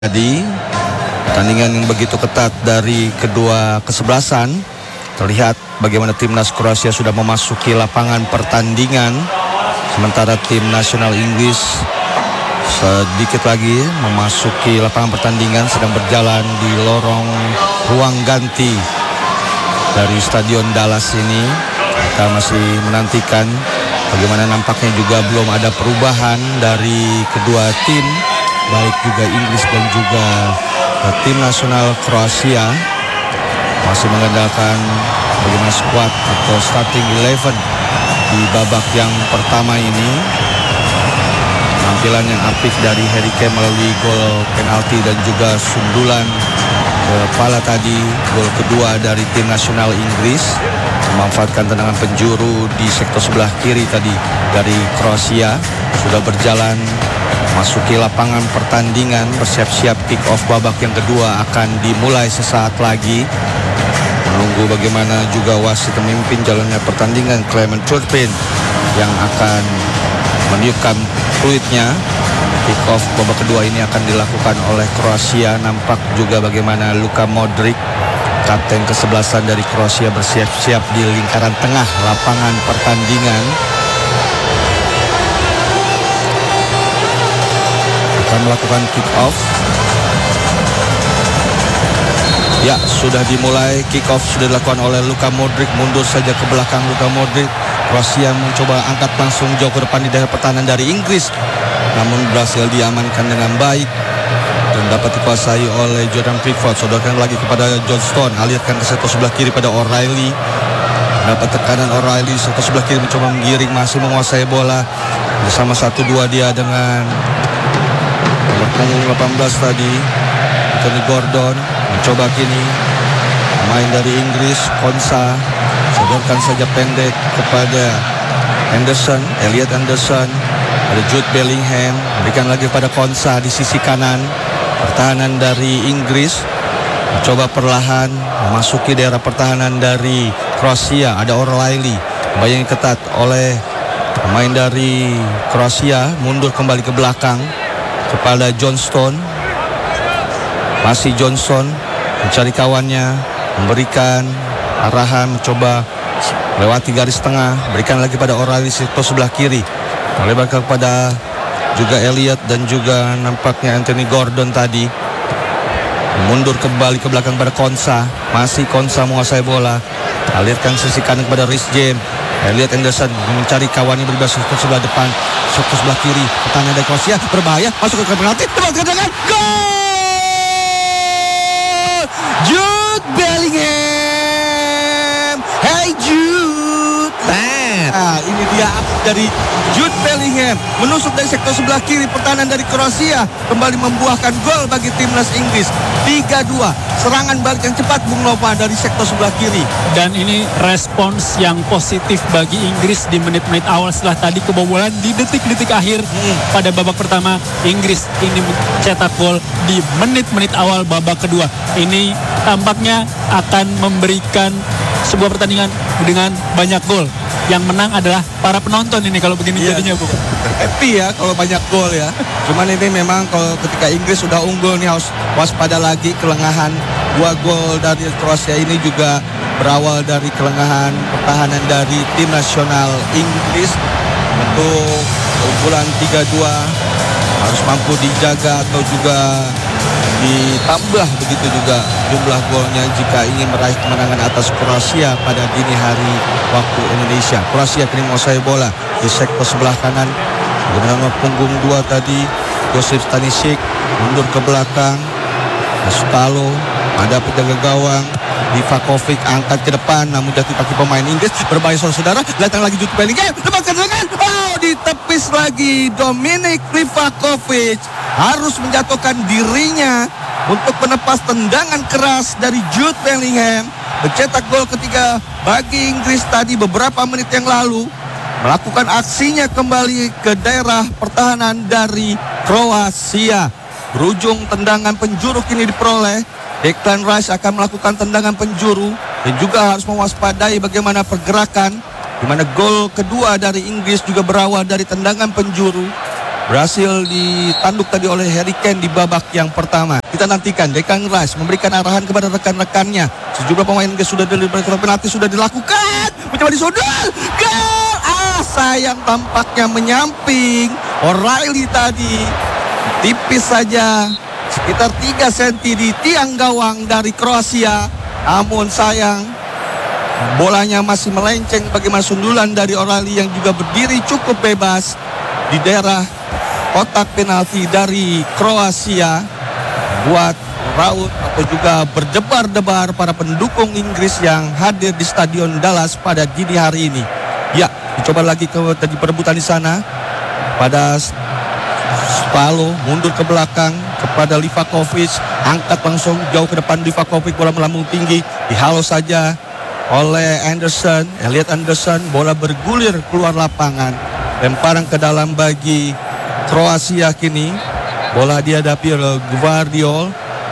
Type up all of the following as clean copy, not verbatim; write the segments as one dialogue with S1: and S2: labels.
S1: Tadi pertandingan yang begitu ketat dari kedua kesebelasan. Terlihat bagaimana timnas Kroasia sudah memasuki lapangan pertandingan, sementara tim nasional Inggris sedikit lagi memasuki lapangan pertandingan, sedang berjalan di lorong ruang ganti dari Stadion Dallas ini. Kita masih menantikan bagaimana, nampaknya juga belum ada perubahan dari kedua tim, baik juga Inggris dan juga tim nasional Kroasia. Masih mengandalkan bagaimana skuad atau starting 11 di babak yang pertama ini. Penampilan yang apik dari Harry Kane melalui gol penalti dan juga sundulan kepala tadi, gol kedua dari tim nasional Inggris, memanfaatkan tendangan penjuru di sektor sebelah kiri tadi dari Kroasia. Sudah berjalan masuki lapangan pertandingan, bersiap-siap kick off babak yang kedua akan dimulai sesaat lagi. Menunggu bagaimana juga wasit pemimpin jalannya pertandingan, Clement Turpin, yang akan meniupkan fluidnya. Kick off babak kedua ini akan dilakukan oleh Kroasia. Nampak juga bagaimana Luka Modric, kapten kesebelasan dari Kroasia, bersiap-siap di lingkaran tengah lapangan pertandingan. Akan melakukan kick off. Ya, sudah dimulai. Kick off sudah dilakukan oleh Luka Modric. Mundur saja ke belakang Luka Modric. Kroasia mencoba angkat langsung jauh ke depan di daerah pertahanan dari Inggris, namun berhasil diamankan dengan baik dan dapat dikuasai oleh Jordan Pickford. Sodorkan lagi kepada John Stone, alirkan ke sektor sebelah kiri pada O'Reilly. Dapat tekanan O'Reilly, sektor sebelah kiri mencoba menggiring, masih menguasai bola. Bersama 1-2 dia dengan nomor punggung 18 tadi, Anthony Gordon. Mencoba kini pemain dari Inggris, Konsa, sodorkan saja pendek kepada Anderson, Elliot Anderson. Ada Jude Bellingham, berikan lagi pada Konsa di sisi kanan. Pertahanan dari Inggris mencoba perlahan memasuki daerah pertahanan dari Kroasia. Ada O'Reilly, bayang ketat oleh pemain dari Kroasia, mundur kembali ke belakang kepada Johnston. Masih Johnson mencari kawannya, memberikan arahan, mencoba lewati garis tengah, berikan lagi pada O'Reilly sektor sebelah kiri, melebarkan kepada juga Elliot dan juga nampaknya Anthony Gordon tadi. Mundur kembali ke belakang pada Konsa, masih Konsa menguasai bola, alirkan sisi kanan kepada Reece James. Elliot Anderson mencari kawannya, berubah sektor sebelah depan, sektor sebelah kiri, pertahanan dari Kroasia berbahaya, masuk ke penalti, tebas dengan gol! Jude Bellingham. Hey Jude. Nah, ini dia dari Jude Bellingham, menusuk dari sektor sebelah kiri pertahanan dari Kroasia, kembali membuahkan gol bagi timnas Inggris. 3-2, serangan balik yang cepat Bung Nova dari sektor sebelah kiri.
S2: Dan ini respons yang positif bagi Inggris di menit-menit awal setelah tadi kebobolan di detik-detik akhir pada babak pertama. Inggris ini mencetak gol di menit-menit awal babak kedua. Ini tampaknya akan memberikan sebuah pertandingan dengan banyak gol. Yang menang adalah para penonton ini kalau begini jadinya, Bu.
S1: Happy ya kalau banyak gol ya. Cuman ini memang kalau ketika Inggris sudah unggul nih harus waspada lagi kelengahan. 2 gol dari Kroasia ini juga berawal dari kelengahan pertahanan dari tim nasional Inggris. Untuk keunggulan 3-2 harus mampu dijaga atau juga ditambah begitu juga jumlah golnya jika ingin meraih kemenangan atas Kroasia pada dini hari waktu Indonesia. Kroasia kini menguasai bola di sektor sebelah kanan. Dengan punggung 2 tadi, Josip Stanisic mundur ke belakang. Sutalo, ada penjaga gawang, Livakovic angkat ke depan, namun jatuh kaki pemain Inggris. Berbahaya saudara, datang lagi Jude Bellingham, lepaskan dengan, ditepis lagi. Dominik Livakovic harus menjatuhkan dirinya untuk menepas tendangan keras dari Jude Bellingham. Mencetak gol ketiga bagi Inggris tadi beberapa menit yang lalu. Melakukan aksinya kembali ke daerah pertahanan dari Kroasia. Berujung tendangan penjuru kini diperoleh. Declan Rice akan melakukan tendangan penjuru dan juga harus mewaspadai bagaimana pergerakan, di mana gol kedua dari Inggris juga berawal dari tendangan penjuru. berhasil ditanduk tadi oleh Harry Kane di babak yang pertama. Kita nantikan Declan Rice memberikan arahan kepada rekan-rekannya. Sejumlah pemain sudah diberikan penalti sudah dilakukan. Mencoba disodor. Gol! Sayang tampaknya menyamping. O'Reilly tadi tipis saja, sekitar 3 cm di tiang gawang dari Kroasia. Namun sayang, bolanya masih melenceng bagaimana sundulan dari O'Reilly yang juga berdiri cukup bebas di daerah kotak penalti dari Kroasia, buat raut atau juga berdebar-debar para pendukung Inggris yang hadir di Stadion Dallas pada dini hari ini. Ya, dicoba lagi tadi perebutan di sana pada Stalo, mundur ke belakang kepada Livakovic, angkat langsung jauh ke depan. Livakovic, bola melambung tinggi, dihalau saja oleh Anderson, Elliot Anderson, bola bergulir keluar lapangan, lemparan ke dalam bagi Kroasia. Kini bola dihadapi oleh Gvardiol.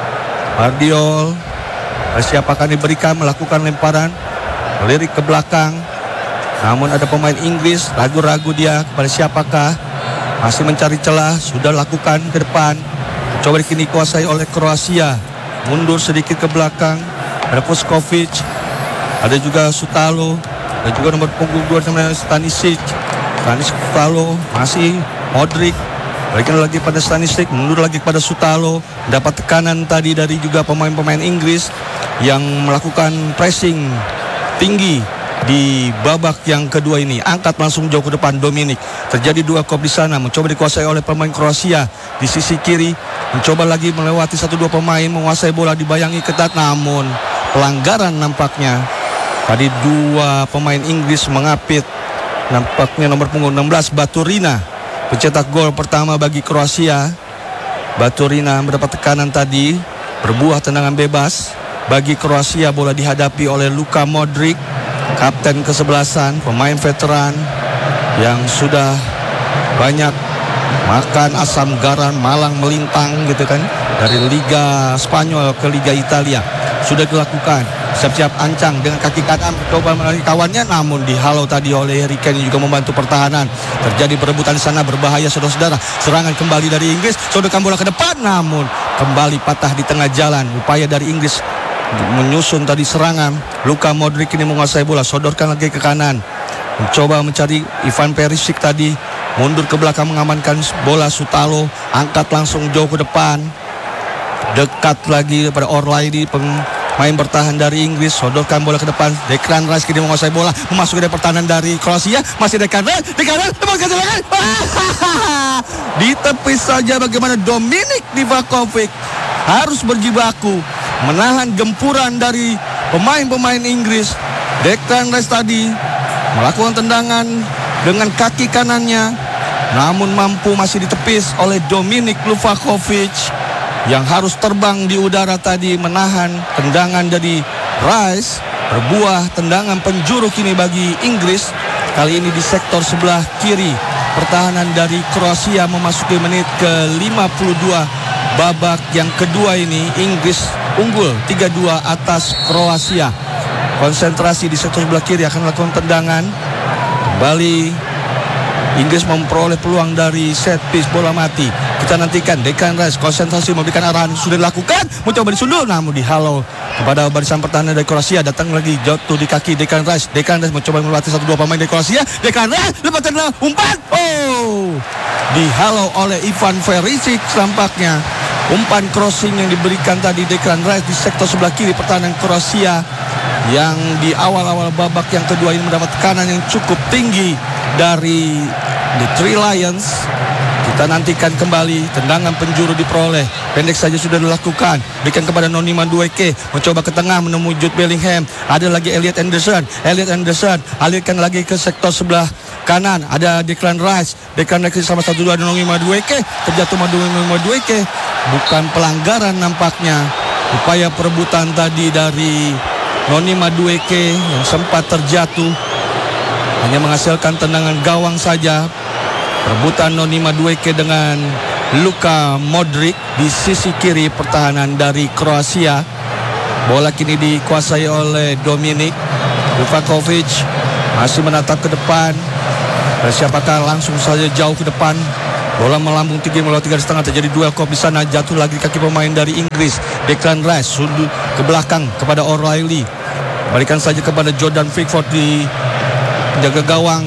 S1: Siapakah diberikan melakukan lemparan, melirik ke belakang, namun ada pemain Inggris ragu-ragu dia kepada siapakah, masih mencari celah, sudah lakukan ke depan, coba kini dikuasai oleh Kroasia, mundur sedikit ke belakang, ada Puskovic, ada juga Sutalo, dan juga nomor punggung 2 namanya Stanisic. Sutalo, masih Modric, berikan lagi pada Stanisic, mundur lagi kepada Sutalo, dapat tekanan tadi dari juga pemain-pemain Inggris yang melakukan pressing tinggi di babak yang kedua ini. Angkat langsung jauh ke depan Dominic. Terjadi 2 kop di sana, mencoba dikuasai oleh pemain Kroasia di sisi kiri, mencoba lagi melewati 1-2 pemain, menguasai bola, dibayangi ketat, namun pelanggaran nampaknya. Tadi 2 pemain Inggris mengapit, nampaknya nomor punggung 16 Baturina, pencetak gol pertama bagi Kroasia. Baturina mendapat tekanan tadi, berbuah tendangan bebas bagi Kroasia. Bola dihadapi oleh Luka Modric, kapten kesebelasan, pemain veteran yang sudah banyak makan asam garam malang melintang gitu kan, dari Liga Spanyol ke Liga Italia. Sudah dilakukan, siap-siap ancang dengan kaki kanan coba menarik kawannya, namun dihalau tadi oleh Harry Kane juga membantu pertahanan. Terjadi perebutan di sana, berbahaya saudara-saudara. Serangan kembali dari Inggris, sodorkan bola ke depan, namun kembali patah di tengah jalan. Upaya dari Inggris menyusun tadi serangan. Luka Modric ini menguasai bola, sodorkan lagi ke kanan, mencoba mencari Ivan Perisic tadi, mundur ke belakang mengamankan bola. Sutalo angkat langsung jauh ke depan, dekat lagi pada O'Reilly, pemain bertahan dari Inggris, sodorkan bola ke depan. Declan Rice kini menguasai bola, memasuki dari pertahanan dari Kroasia, masih Declan Rice, ditepis saja. Bagaimana Dominic Livakovic harus berjibaku menahan gempuran dari pemain-pemain Inggris. Declan Rice tadi melakukan tendangan dengan kaki kanannya, namun mampu masih ditepis oleh Dominic Livakovic yang harus terbang di udara tadi menahan tendangan dari Rice. Berbuah tendangan penjuru kini bagi Inggris, kali ini di sektor sebelah kiri pertahanan dari Kroasia. Memasuki menit ke-52 babak yang kedua ini, Inggris unggul 3-2 atas Kroasia. Konsentrasi di sektor sebelah kiri, akan melakukan tendangan. Kembali Inggris memperoleh peluang dari set piece, bola mati. Kita nantikan Declan Rice konsentrasi memberikan arahan, sudah dilakukan, mencoba disundul, namun dihalau kepada barisan pertahanan dari Kroasia. Datang lagi, jatuh di kaki Declan Rice. Declan Rice mencoba melatih 1-2 pemain dari Kroasia. Declan Rice lepas tendangan, umpan, dihalau oleh Ivan Perisic tampaknya. Umpan crossing yang diberikan tadi Declan Rice di sektor sebelah kiri pertahanan Kroasia, yang di awal-awal babak yang kedua ini mendapat tekanan yang cukup tinggi dari The Three Lions. Kita nantikan kembali, tendangan penjuru diperoleh, pendek saja sudah dilakukan, berikan kepada Noni Madueke, mencoba ke tengah menemui Jude Bellingham. Ada lagi Elliot Anderson, alirkan lagi ke sektor sebelah kanan, ada Declan Rice sama 1-2 ada Noni Madueke, terjatuh Madueke. Bukan pelanggaran nampaknya. Upaya perebutan tadi dari Noni Madueke yang sempat terjatuh, hanya menghasilkan tendangan gawang saja. Perebutan Noni Madueke dengan Luka Modric di sisi kiri pertahanan dari Kroasia. Bola kini dikuasai oleh Dominic Livakovic, masih menatap ke depan. Dan siapakah langsung saja jauh ke depan, Bola melambung tinggi melewati garis tengah, terjadi duel kop di sana, jatuh lagi kaki pemain dari Inggris. Declan Rice sundul ke belakang kepada O'Reilly. Balikan saja kepada Jordan Pickford di jaga gawang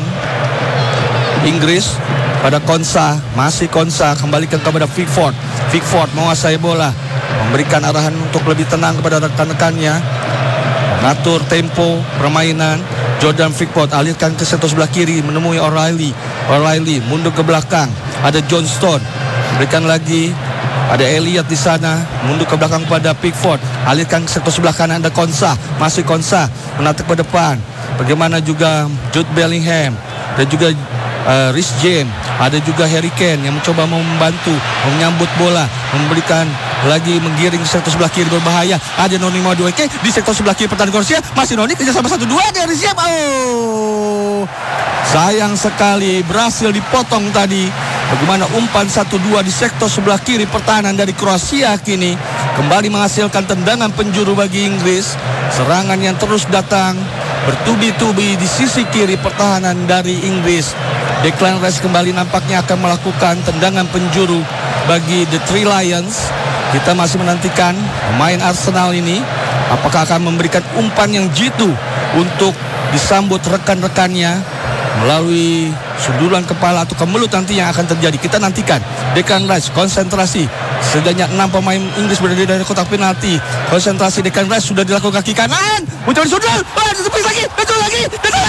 S1: Inggris pada Konsa, masih Konsa, kembalikan kepada Pickford. Pickford menguasai bola, memberikan arahan untuk lebih tenang kepada rekan-rekannya, mengatur tempo permainan. Jordan Pickford alihkan ke sektor sebelah kiri menemui O'Reilly. O'Reilly mundur ke belakang, ada Johnston, berikan lagi, ada Elliot di sana, mundur ke belakang kepada Pickford, alihkan ke sektor sebelah kanan, ada Konsa, masih Konsa, menatap ke depan. Bagaimana juga Jude Bellingham dan juga Reece James, ada juga Harry Kane yang mencoba membantu menyambut bola, memberikan lagi, menggiring sektor sebelah kiri berbahaya. Ada Noni Madueke di sektor sebelah kiri pertahanan Kroasia, masih Noni kerja sama 1-2 dari siap. Oh, sayang sekali berhasil dipotong tadi. Bagaimana umpan 1-2 di sektor sebelah kiri pertahanan dari Kroasia kini kembali menghasilkan tendangan penjuru bagi Inggris. Serangan yang terus datang bertubi-tubi di sisi kiri pertahanan dari Inggris. Declan Rice kembali nampaknya akan melakukan tendangan penjuru bagi The Three Lions. Kita masih menantikan pemain Arsenal ini apakah akan memberikan umpan yang jitu untuk disambut rekan-rekannya melalui sundulan kepala atau kemelut nanti yang akan terjadi. Kita nantikan. Declan Rice konsentrasi. Setidaknya 6 pemain Inggris berada dari kotak penalti. Konsentrasi Declan Rice sudah dilakukan kaki kanan. Mencoba sundul. Ditepis lagi. Betul lagi.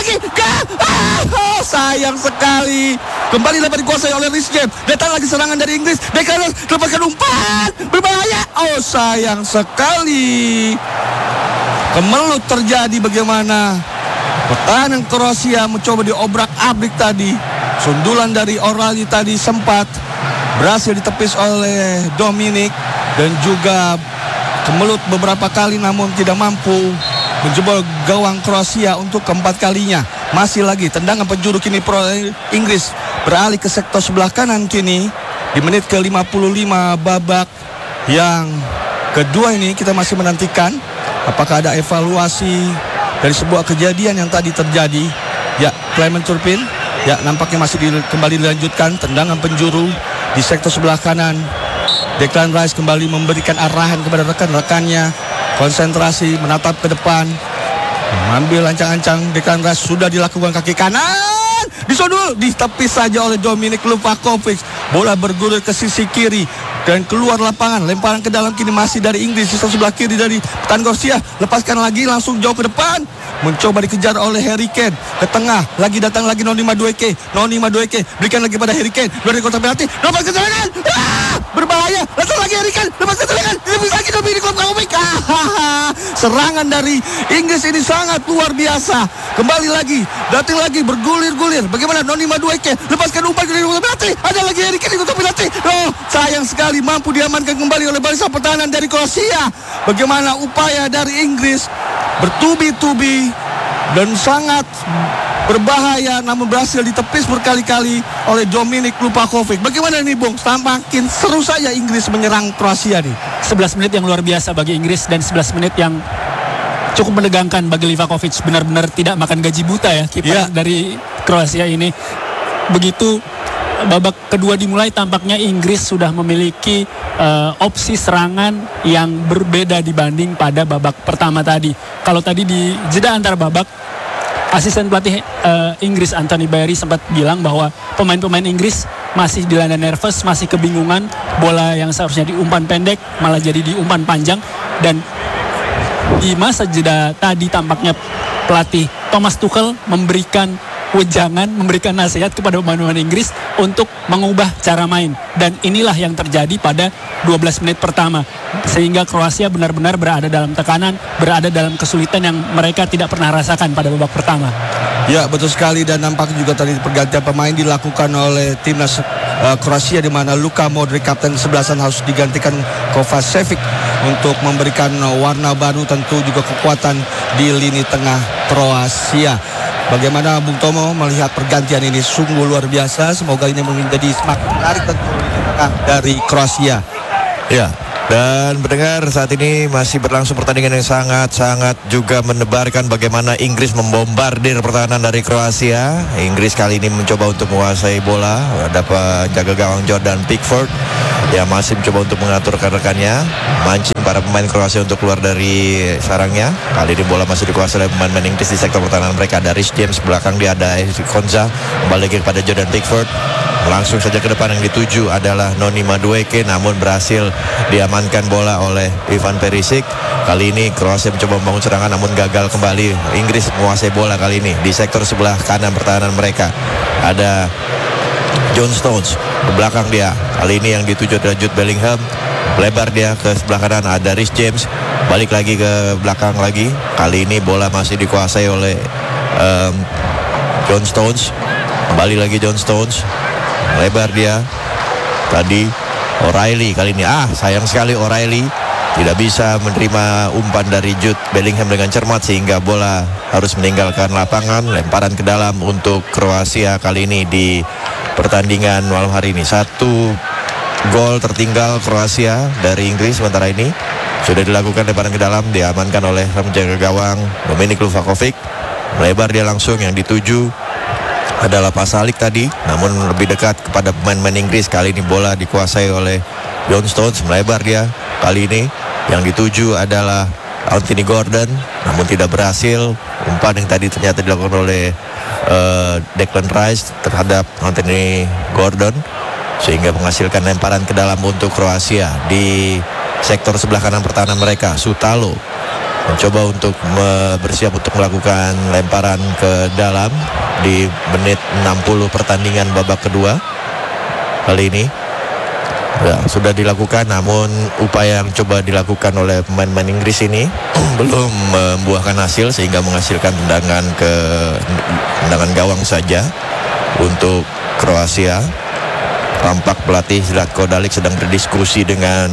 S1: Oh, sayang sekali. Kembali dapat dikuasai oleh Reece James. Datang lagi serangan dari Inggris. Declan Rice lepaskan umpan. Berbahaya. Oh, sayang sekali. Kemelut terjadi. Bagaimana pertahanan Kroasia mencoba diobrak-abrik tadi. Sundulan dari O'Reilly tadi sempat berhasil ditepis oleh Dominic dan juga kemelut beberapa kali namun tidak mampu menjebol gawang Kroasia untuk keempat kalinya. Masih lagi tendangan penjuru kini Inggris beralih ke sektor sebelah kanan kini di menit ke-55 babak yang kedua ini. Kita masih menantikan apakah ada evaluasi dari sebuah kejadian yang tadi terjadi. Ya, Clement Turpin, ya nampaknya masih kembali dilanjutkan tendangan penjuru di sektor sebelah kanan. Declan Rice kembali memberikan arahan kepada rekan-rekannya, konsentrasi, menatap ke depan, mengambil ancang-ancang. Declan Rice sudah dilakukan kaki kanan, disundul, ditepis saja oleh Dominic Livakovic. Bola bergulir ke sisi kiri dan keluar lapangan, lemparan ke dalam kini masih dari Inggris. Sisa sebelah kiri dari pertahanan Kroasia, lepaskan lagi langsung jauh ke depan, mencoba dikejar oleh Harry Kane. Ke tengah, lagi datang lagi Noni Madueke, berikan lagi pada Harry Kane, dari kotak penalti, lepas ke serangan, berbahaya, langsung lagi Harry Kane, lepas ke serangan, ditepis lagi Dominic Livakovic. Serangan dari Inggris ini sangat luar biasa. Kembali lagi, datang lagi, bergulir-gulir. Bagaimana Noni Madueke, lepaskan umpan dari kotak penalti, ada lagi Harry Kane di kotak penalti. Oh, sayang sekali mampu diamankan kembali oleh barisan pertahanan dari Kroasia. Bagaimana upaya dari Inggris bertubi-tubi dan sangat berbahaya namun berhasil ditepis berkali-kali oleh Dominic Livakovic. Bagaimana nih Bung? Semakin seru saja Inggris menyerang Kroasia nih.
S2: 11 menit yang luar biasa bagi Inggris dan 11 menit yang cukup menegangkan bagi Livakovic. Benar-benar tidak makan gaji buta ya kiper dari Kroasia ini. Begitu babak kedua dimulai tampaknya Inggris sudah memiliki opsi serangan yang berbeda dibanding pada babak pertama tadi. Kalau tadi di jeda antar babak, asisten pelatih Inggris Anthony Barry sempat bilang bahwa pemain-pemain Inggris masih dilanda nervous, masih kebingungan. Bola yang seharusnya diumpan pendek malah jadi diumpan panjang. Dan di masa jeda tadi tampaknya pelatih Thomas Tuchel memberikan wejangan, memberikan nasihat kepada pemain-pemain Inggris untuk mengubah cara main. Dan inilah yang terjadi pada 12 menit pertama. Sehingga Kroasia benar-benar berada dalam tekanan, berada dalam kesulitan yang mereka tidak pernah rasakan pada babak pertama.
S1: Ya, betul sekali. Dan nampaknya juga tadi pergantian pemain dilakukan oleh timnas Kroasia, di mana Luka Modric kapten 11-an harus digantikan Kovacevic untuk memberikan warna baru, tentu juga kekuatan di lini tengah Kroasia. Bagaimana Bung Tomo melihat pergantian ini? Sungguh luar biasa. Semoga ini menjadi semakin menarik tentu dari Kroasia.
S3: Ya, Dan pendengar, saat ini masih berlangsung pertandingan yang sangat-sangat juga menebarkan bagaimana Inggris membombardir pertahanan dari Kroasia. Inggris kali ini mencoba untuk menguasai bola. Ada penjaga gawang Jordan Pickford yang masih mencoba untuk mengatur rekan-rekannya, mancing para pemain Kroasia untuk keluar dari sarangnya. Kali ini bola masih dikuasai oleh pemain Inggris di sektor pertahanan mereka. Ada Rhys James, belakang dia ada Konza, kembali lagi kepada Jordan Pickford. Langsung saja ke depan, yang dituju adalah Noni Madueke, namun berhasil diamankan bola oleh Ivan Perisic. Kali ini Kroasia mencoba membangun serangan namun gagal kembali. Inggris menguasai bola kali ini di sektor sebelah kanan pertahanan mereka. Ada John Stones ke belakang dia. Kali ini yang dituju adalah Jude Bellingham. Lebar dia ke sebelah kanan, ada Rhys James. Balik lagi ke belakang lagi. Kali ini bola masih dikuasai oleh John Stones. Kembali lagi John Stones. Lebar dia. Tadi O'Reilly kali ini. Sayang sekali O'Reilly tidak bisa menerima umpan dari Jude Bellingham dengan cermat sehingga bola harus meninggalkan lapangan. Lemparan ke dalam untuk Kroasia kali ini di pertandingan malam hari ini. 1 gol tertinggal Kroasia dari Inggris. Sementara ini sudah dilakukan lemparan ke dalam, diamankan oleh penjaga gawang Dominik Luvakovic. Melebar dia langsung, yang dituju adalah Pasalic tadi, namun lebih dekat kepada pemain-pemain Inggris. Kali ini bola dikuasai oleh John Stones. Melebar dia kali ini, yang dituju adalah Anthony Gordon, namun tidak berhasil. Umpan yang tadi ternyata dilakukan oleh Declan Rice terhadap Anthony Gordon, sehingga menghasilkan lemparan ke dalam untuk Kroasia di sektor sebelah kanan pertahanan mereka. Sutalo mencoba untuk bersiap untuk melakukan lemparan ke dalam di menit 60 pertandingan babak kedua. Kali ini sudah dilakukan, namun upaya yang coba dilakukan oleh pemain-pemain Inggris ini belum membuahkan hasil, sehingga menghasilkan tendangan gawang saja untuk Kroasia. Tampak pelatih Zlatko Dalic sedang berdiskusi dengan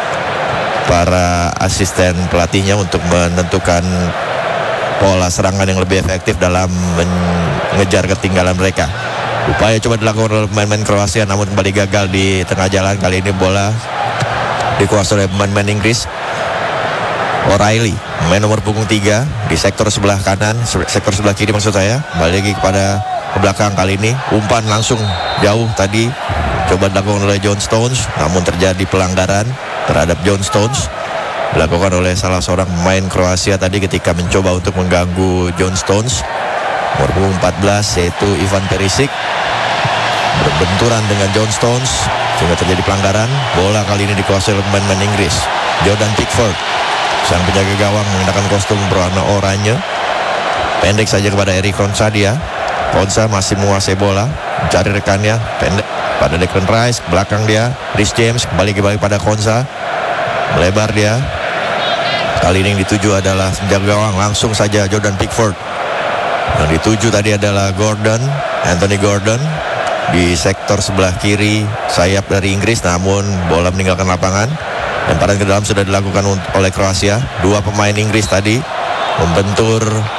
S3: para asisten pelatihnya untuk menentukan pola serangan yang lebih efektif dalam mengejar ketinggalan mereka. Upaya coba dilakukan oleh pemain-pemain Kroasia namun kembali gagal di tengah jalan. Kali ini bola dikuasai oleh pemain-pemain Inggris. O'Reilly, pemain nomor punggung 3 di sektor sebelah kanan, sektor sebelah kiri maksud saya. Kembali lagi ke belakang. Kali ini umpan langsung jauh tadi coba dilakukan oleh John Stones, namun terjadi pelanggaran terhadap John Stones dilakukan oleh salah seorang pemain Kroasia tadi ketika mencoba untuk mengganggu John Stones. Nomor punggung 14 yaitu Ivan Perisic berbenturan dengan John Stones sehingga terjadi pelanggaran. Bola kali ini dikuasai oleh pemain Inggris. Jordan Pickford, sang penjaga gawang mengenakan kostum berwarna oranye, pendek saja kepada Eric Konsa. Konsa masih menguasai bola, mencari rekannya, pendek pada Declan Rice. Belakang dia Rhys James, kembali pada Konsa. Melebar dia. Kali ini yang dituju adalah penjaga gawang, langsung saja Jordan Pickford. Yang dituju tadi adalah Anthony Gordon di sektor sebelah kiri sayap dari Inggris, namun bola meninggalkan lapangan. Lemparan ke dalam sudah dilakukan oleh Kroasia. 2 pemain Inggris tadi membentur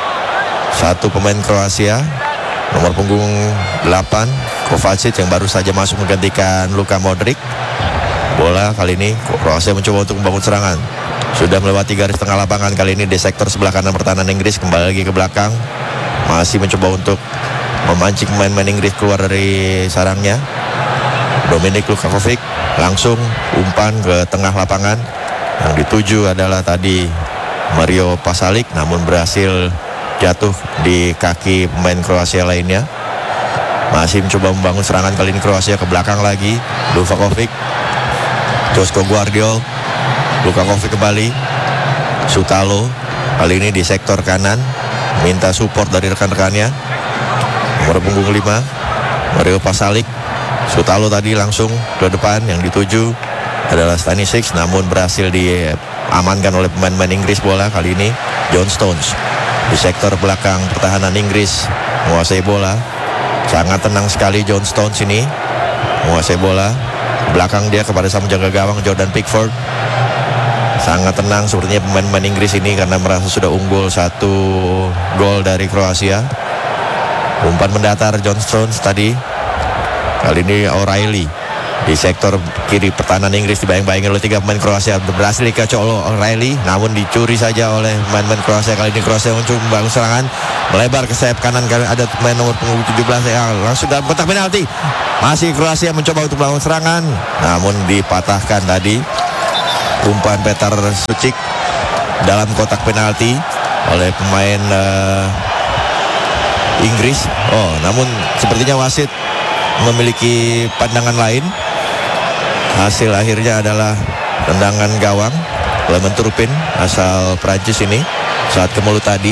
S3: 1 pemain Kroasia nomor punggung 8 Kovacic yang baru saja masuk menggantikan Luka Modric. Bola kali ini Kroasia mencoba untuk membangun serangan. Sudah melewati garis tengah lapangan. Kali ini di sektor sebelah kanan pertahanan Inggris. Kembali lagi ke belakang, masih mencoba untuk memancing pemain-pemain Inggris keluar dari sarangnya. Dominik Luvakovic langsung umpan ke tengah lapangan. Yang dituju adalah tadi Mario Pasalic, namun berhasil jatuh di kaki pemain Kroasia lainnya. Masih mencoba membangun serangan kali ini Kroasia, ke belakang lagi Luvakovic, Josko Gvardiol. Luvakovic kembali, Sutalo kali ini di sektor kanan minta support dari rekan-rekannya. Nomor punggung 5 Mario Pasalic. Sutalo tadi langsung ke depan, yang dituju adalah Stanisic, namun berhasil diamankan oleh pemain-pemain Inggris. Bola kali ini John Stones di sektor belakang pertahanan Inggris menguasai bola. Sangat tenang sekali John Stones ini menguasai bola. Belakang dia kepada sang penjaga gawang Jordan Pickford. Sangat tenang sepertinya pemain-pemain Inggris ini karena merasa sudah unggul 1 gol dari Kroasia. Umpan mendatar John Stones tadi. Kali ini O'Reilly Di sektor kiri pertahanan Inggris dibayang-bayangin oleh 3 pemain Kroasia. Berhasil dikacau O'Reilly, namun dicuri saja oleh pemain Kroasia. Kali ini Kroasia mencoba membangun serangan, melebar ke sayap kanan. Ada pemain nomor punggung 17 yang langsung dalam kotak penalti. Masih Kroasia mencoba untuk membangun serangan, namun dipatahkan tadi umpan Petar Sucic dalam kotak penalti oleh pemain Inggris. Namun sepertinya wasit memiliki pandangan lain. Hasil akhirnya adalah tendangan gawang Clement Turpin asal Prancis ini saat ke mulut tadi.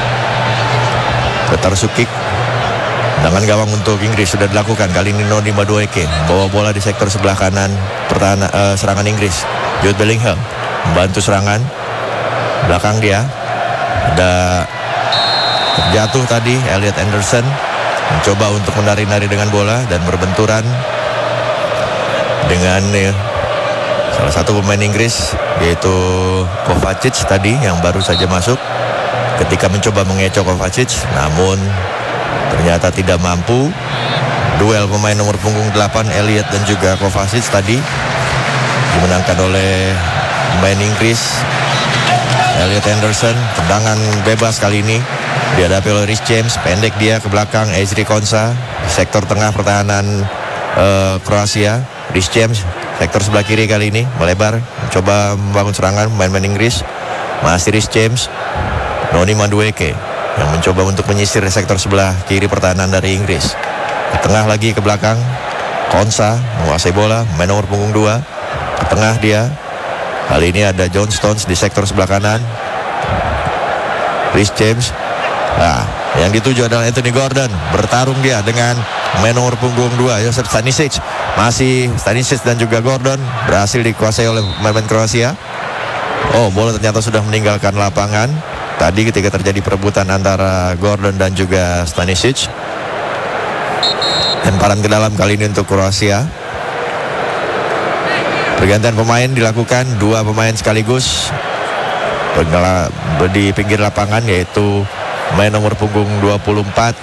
S3: Petar Sucic, tendangan gawang untuk Inggris sudah dilakukan. Kali ini Noni Madueke bawa bola di sektor sebelah kanan pertahanan serangan Inggris. Jude Bellingham membantu serangan. Belakang dia ada terjatuh tadi Elliot Anderson, mencoba untuk menari-nari dengan bola dan berbenturan dengan salah satu pemain Inggris, yaitu Kovacic tadi yang baru saja masuk. Ketika mencoba mengecoh Kovacic, namun ternyata tidak mampu. Duel pemain nomor punggung 8 Elliot dan juga Kovacic tadi dimenangkan oleh pemain Inggris. Elliot Anderson, tendangan bebas kali ini dihadapi oleh Reece James, pendek dia ke belakang. Ezri Konsa, sektor tengah pertahanan Kroasia. Reece James, sektor sebelah kiri kali ini melebar, mencoba membangun serangan pemain Inggris. Masih Reece James, Noni Madueke yang mencoba untuk menyisir sektor sebelah kiri pertahanan dari Inggris. Ke tengah lagi ke belakang, Konsa menguasai bola, pemain nomor punggung 2. Ke tengah dia. Kali ini ada John Stones di sektor sebelah kanan. Reece James. Yang dituju adalah Anthony Gordon. Bertarung dia dengan pemain nomor punggung 2 Josip Stanisic. Masih Stanisic dan juga Gordon berhasil dikuasai oleh pemain Kroasia. Bola ternyata sudah meninggalkan lapangan tadi ketika terjadi perebutan antara Gordon dan juga Stanisic. Lemparan ke dalam kali ini untuk Kroasia. Pergantian pemain dilakukan, 2 pemain sekaligus di pinggir lapangan, yaitu pemain nomor punggung 24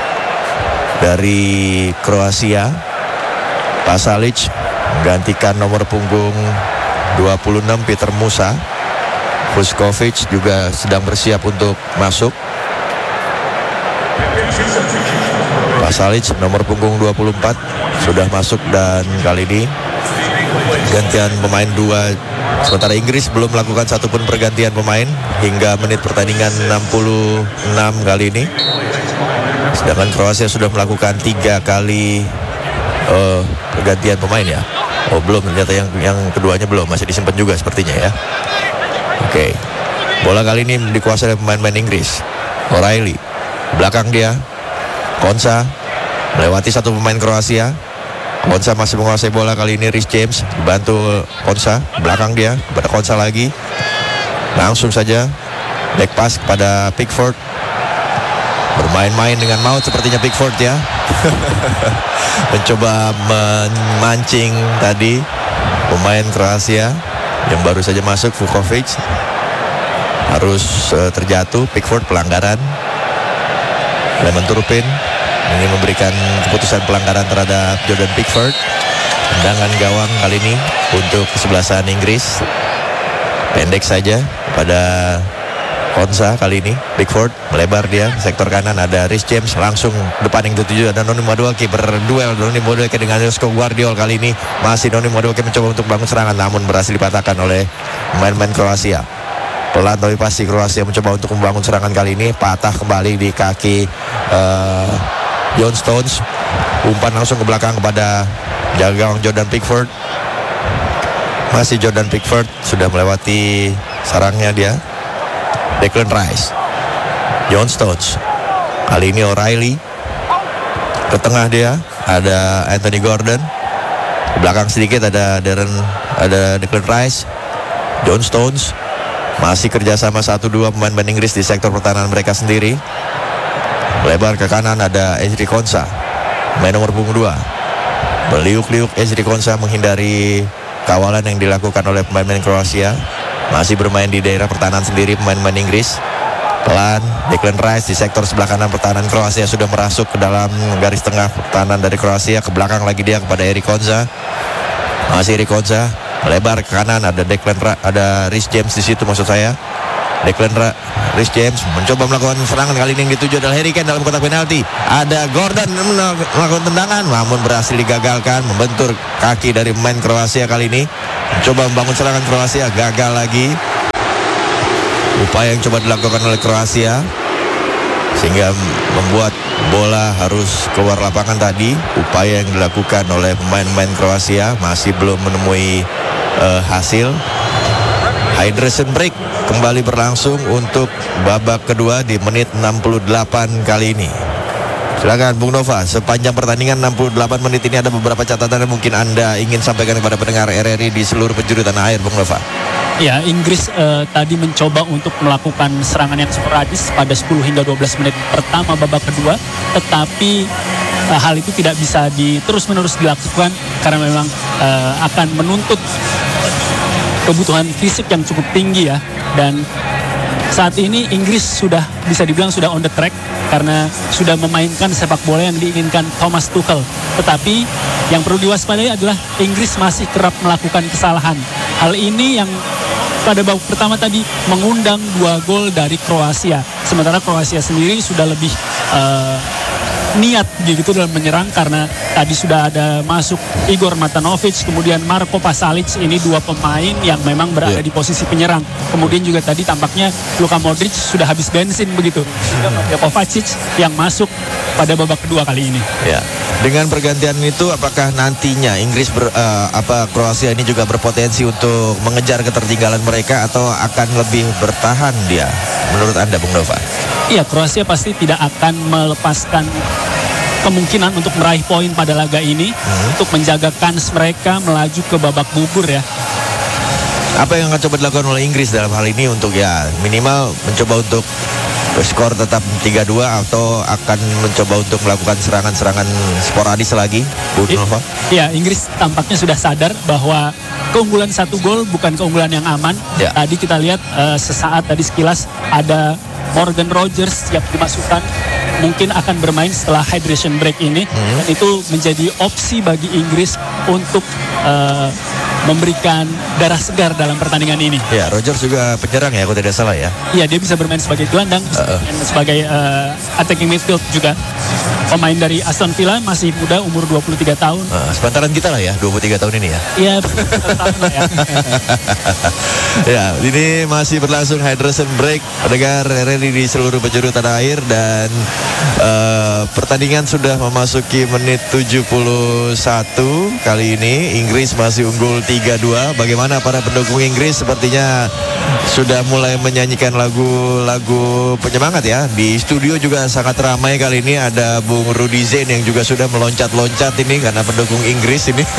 S3: dari Kroasia, Pasalic, menggantikan nomor punggung 26 Peter Musa. Vuskovic juga sedang bersiap untuk masuk. Pasalic nomor punggung 24 sudah masuk, dan kali ini gantian pemain 2. Sementara Inggris belum melakukan satupun pergantian pemain hingga menit pertandingan 66 kali ini. Sedangkan Kroasia sudah melakukan 3 kali pergantian pemain ya. Belum, ternyata yang keduanya belum, masih disimpan juga sepertinya ya. Oke. Bola kali ini dikuasai oleh pemain-pemain Inggris. O'Reilly, belakang dia Konsa, melewati satu pemain Kroasia. Konsa masih menguasai bola, kali ini Reece James dibantu Konsa, belakang dia kepada Konsa lagi. Langsung saja back pass kepada Pickford. Bermain-main dengan maut sepertinya Pickford ya. Mencoba memancing tadi pemain Kroasia yang baru saja masuk, Vukovic. Harus terjatuh. Pickford, pelanggaran. Clement Turpin ingin memberikan keputusan pelanggaran terhadap Jordan Pickford. Tendangan gawang kali ini untuk kesebelasan Inggris. Pendek saja pada Konsa kali ini. Pickford melebar dia sektor kanan, ada Reece James langsung depan yang dituju, ada Noni Madueke. Berduel Noni Madueke dengan Josko Gvardiol kali ini. Masih Noni Madueke mencoba untuk bangun serangan, namun berhasil dipatahkan oleh pemain-pemain Kroasia. Pelan tapi pasti Kroasia mencoba untuk membangun serangan kali ini. Patah kembali di kaki John Stones. Umpan langsung ke belakang kepada jaga gawang Jordan Pickford. Masih Jordan Pickford, sudah melewati sarangnya dia. Declan Rice, John Stones. Kali ini O'Reilly. Ke tengah dia ada Anthony Gordon. Ke belakang sedikit ada Declan Rice, John Stones. Masih kerjasama 1-2 pemain Inggris di sektor pertahanan mereka sendiri. Lebar ke kanan ada Ezri Konsa, main nomor punggung 2. Meliuk-liuk Ezri Konsa menghindari kawalan yang dilakukan oleh pemain Kroasia. Masih bermain di daerah pertahanan sendiri pemain-pemain Inggris. Pelan, Declan Rice di sektor sebelah kanan pertahanan Kroasia sudah merasuk ke dalam garis tengah pertahanan dari Kroasia. Ke belakang lagi dia kepada Erik Konza. Masih Erik Konza, melebar ke kanan, ada Rhys James di situ maksud saya. Rhys James mencoba melakukan serangan, kali ini yang dituju adalah Harry Kane dalam kotak penalti. Ada Gordon melakukan tendangan, namun berhasil digagalkan, membentur kaki dari pemain Kroasia kali ini. Mencoba membangun serangan Kroasia, gagal lagi. Upaya yang coba dilakukan oleh Kroasia sehingga membuat bola harus keluar lapangan tadi. Upaya yang dilakukan oleh pemain-pemain Kroasia masih belum menemui hasil. Hydration break kembali berlangsung untuk babak kedua di menit 68 kali ini. Silakan Bung Nova, sepanjang pertandingan 68 menit ini ada beberapa catatan yang mungkin Anda ingin sampaikan kepada pendengar RRI di seluruh penjuru tanah air, Bung Nova.
S2: Ya, Inggris tadi mencoba untuk melakukan serangan yang sporadis pada 10 hingga 12 menit pertama babak kedua, tetapi hal itu tidak bisa terus-menerus dilakukan karena memang akan menuntut kebutuhan fisik yang cukup tinggi ya. Dan saat ini Inggris sudah bisa dibilang sudah on the track karena sudah memainkan sepak bola yang diinginkan Thomas Tuchel. Tetapi yang perlu diwaspadai adalah Inggris masih kerap melakukan kesalahan. Hal ini yang pada babak pertama tadi mengundang 2 gol dari Kroasia. Sementara Kroasia sendiri sudah lebih niat gitu dalam menyerang karena tadi sudah ada masuk Igor Matanovic, kemudian Marko Pasalic. Ini 2 pemain yang memang berada di posisi penyerang. Kemudian juga tadi tampaknya Luka Modric sudah habis bensin begitu. Kovacic yang masuk pada babak kedua kali ini.
S3: Ya. Dengan pergantian itu apakah nantinya Inggris Kroasia ini juga berpotensi untuk mengejar ketertinggalan mereka atau akan lebih bertahan dia? Menurut Anda, Bung Nova?
S2: Iya, Kroasia pasti tidak akan melepaskan kemungkinan untuk meraih poin pada laga ini untuk menjaga kans mereka melaju ke babak gugur ya.
S3: Apa yang akan coba dilakukan oleh Inggris dalam hal ini untuk ya minimal mencoba untuk skor tetap 3-2 atau akan mencoba untuk melakukan serangan-serangan sporadis lagi, Bu Nova?
S2: Ya, Inggris tampaknya sudah sadar bahwa keunggulan 1 gol bukan keunggulan yang aman. Ya. Tadi kita lihat sesaat tadi sekilas ada Morgan Rogers siap dimasukkan, mungkin akan bermain setelah hydration break ini. Dan itu menjadi opsi bagi Inggris untuk memberikan darah segar dalam pertandingan ini.
S3: Ya, Rogers juga penyerang ya, kalau tidak salah ya.
S2: Iya, dia bisa bermain sebagai gelandang, sebagai attacking midfield juga. Pemain dari Aston Villa, masih muda, umur 23 tahun.
S3: Sepantaran kita lah ya, 23 tahun ini ya.
S2: Iya, tahun lah ya.
S3: Ya, ini masih berlangsung hydration break. Pendengar RRI di seluruh penjuru tanah air dan pertandingan sudah memasuki menit 71 kali ini. Inggris masih unggul 3-2. Bagaimana para pendukung Inggris? Sepertinya sudah mulai menyanyikan lagu-lagu penyemangat ya. Di studio juga sangat ramai kali ini. Ada Bung Rudy Zain yang juga sudah meloncat-loncat ini karena pendukung Inggris ini.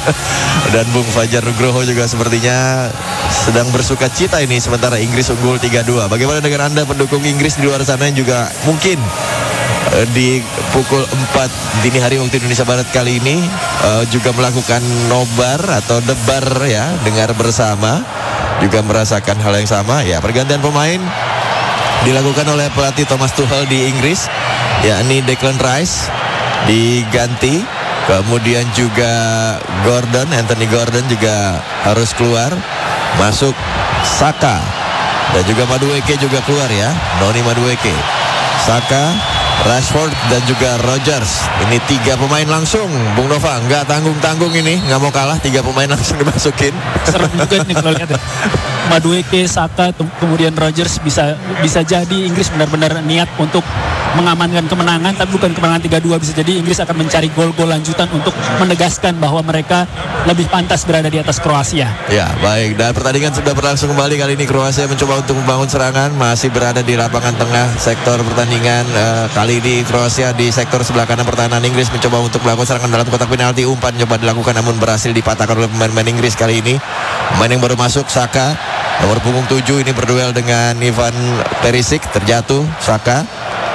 S3: Dan Bung Fajar Nugroho juga sepertinya sedang bersuka cita ini sementara Inggris unggul 3-2. Bagaimana dengan Anda pendukung Inggris di luar sana yang juga mungkin di pukul 4 dini hari waktu Indonesia Barat kali ini juga melakukan nobar atau debar ya, dengar bersama, juga merasakan hal yang sama ya. Pergantian pemain dilakukan oleh pelatih Thomas Tuchel di Inggris, yakni Declan Rice diganti, kemudian juga Anthony Gordon juga harus keluar, masuk Saka dan juga Madueke juga keluar ya, Noni Madueke, Saka, Rashford dan juga Rogers. Ini 3 pemain langsung, Bung Nova, nggak tanggung-tanggung ini, nggak mau kalah, 3 pemain langsung dimasukin.
S2: Serem juga nih kalau lihat ya. Madueke, Saka, kemudian Rogers, bisa jadi Inggris benar-benar niat untuk mengamankan kemenangan, tapi bukan kemenangan 3-2. Bisa jadi Inggris akan mencari gol-gol lanjutan untuk menegaskan bahwa mereka lebih pantas berada di atas Kroasia.
S3: Ya, baik. Dan pertandingan sudah berlangsung kembali. Kali ini Kroasia mencoba untuk membangun serangan, masih berada di lapangan tengah sektor pertandingan. Kali ini Kroasia di sektor sebelah kanan pertahanan Inggris mencoba untuk melakukan serangan dalam kotak penalti. Umpan coba dilakukan namun berhasil dipatahkan oleh pemain-pemain Inggris kali ini. Pemain yang baru masuk, Saka, nomor punggung 7, ini berduel dengan Ivan Perisic, terjatuh Saka.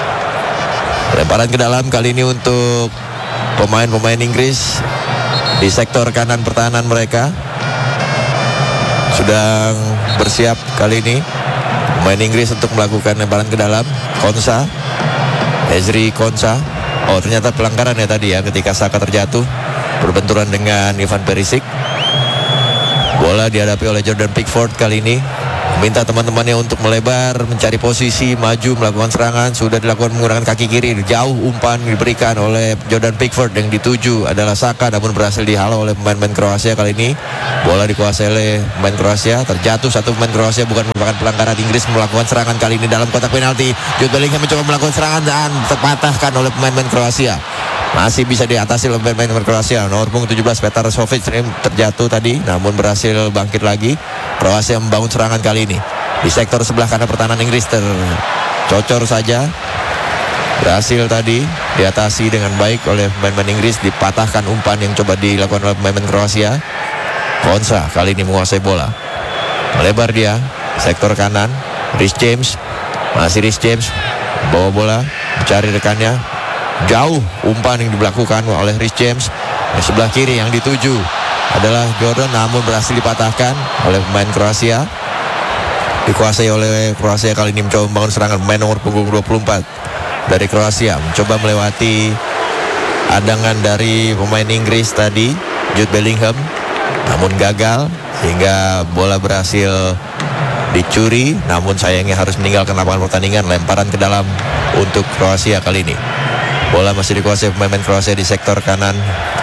S3: Lemparan ke dalam kali ini untuk pemain-pemain Inggris di sektor kanan pertahanan mereka. Sedang bersiap kali ini pemain Inggris untuk melakukan lemparan ke dalam. Konsa, Ezri Konsa. Oh, ternyata pelanggaran ya tadi ya ketika Saka terjatuh berbenturan dengan Ivan Perisic. Bola dihadapi oleh Jordan Pickford kali ini. Minta teman-temannya untuk melebar, mencari posisi, maju, melakukan serangan. Sudah dilakukan menggunakan kaki kiri. Jauh umpan diberikan oleh Jordan Pickford. Yang dituju adalah Saka, namun berhasil dihalau oleh pemain-pemain Kroasia kali ini. Bola dikuasai oleh pemain Kroasia. Terjatuh satu pemain Kroasia, bukan merupakan pelanggaran. Inggris melakukan serangan kali ini dalam kotak penalti. Jude Bellingham mencoba melakukan serangan dan terpatahkan oleh pemain-pemain Kroasia. Masih bisa diatasi oleh pemain Kroasia. Nomor punggung 17 Petar Sovic terjatuh tadi, namun berhasil bangkit lagi. Kroasia membangun serangan kali ini di sektor sebelah kanan pertahanan Inggris. Tercocor saja, berhasil tadi diatasi dengan baik oleh pemain Inggris. Dipatahkan umpan yang coba dilakukan oleh pemain Kroasia. Konsa kali ini menguasai bola, melebar dia sektor kanan. Reece James, masih Reece James bawa bola, mencari rekannya. Jauh umpan yang dilakukan oleh Reece James. Di sebelah kiri yang dituju adalah Jordan, namun berhasil dipatahkan oleh pemain Kroasia. Dikuasai oleh Kroasia kali ini, mencoba membangun serangan. Pemain nomor punggung 24 dari Kroasia mencoba melewati adangan dari pemain Inggris tadi, Jude Bellingham, namun gagal sehingga bola berhasil dicuri. Namun sayangnya harus meninggalkan lapangan pertandingan. Lemparan ke dalam untuk Kroasia kali ini. Bola masih dikuasai pemain Kroasia di sektor kanan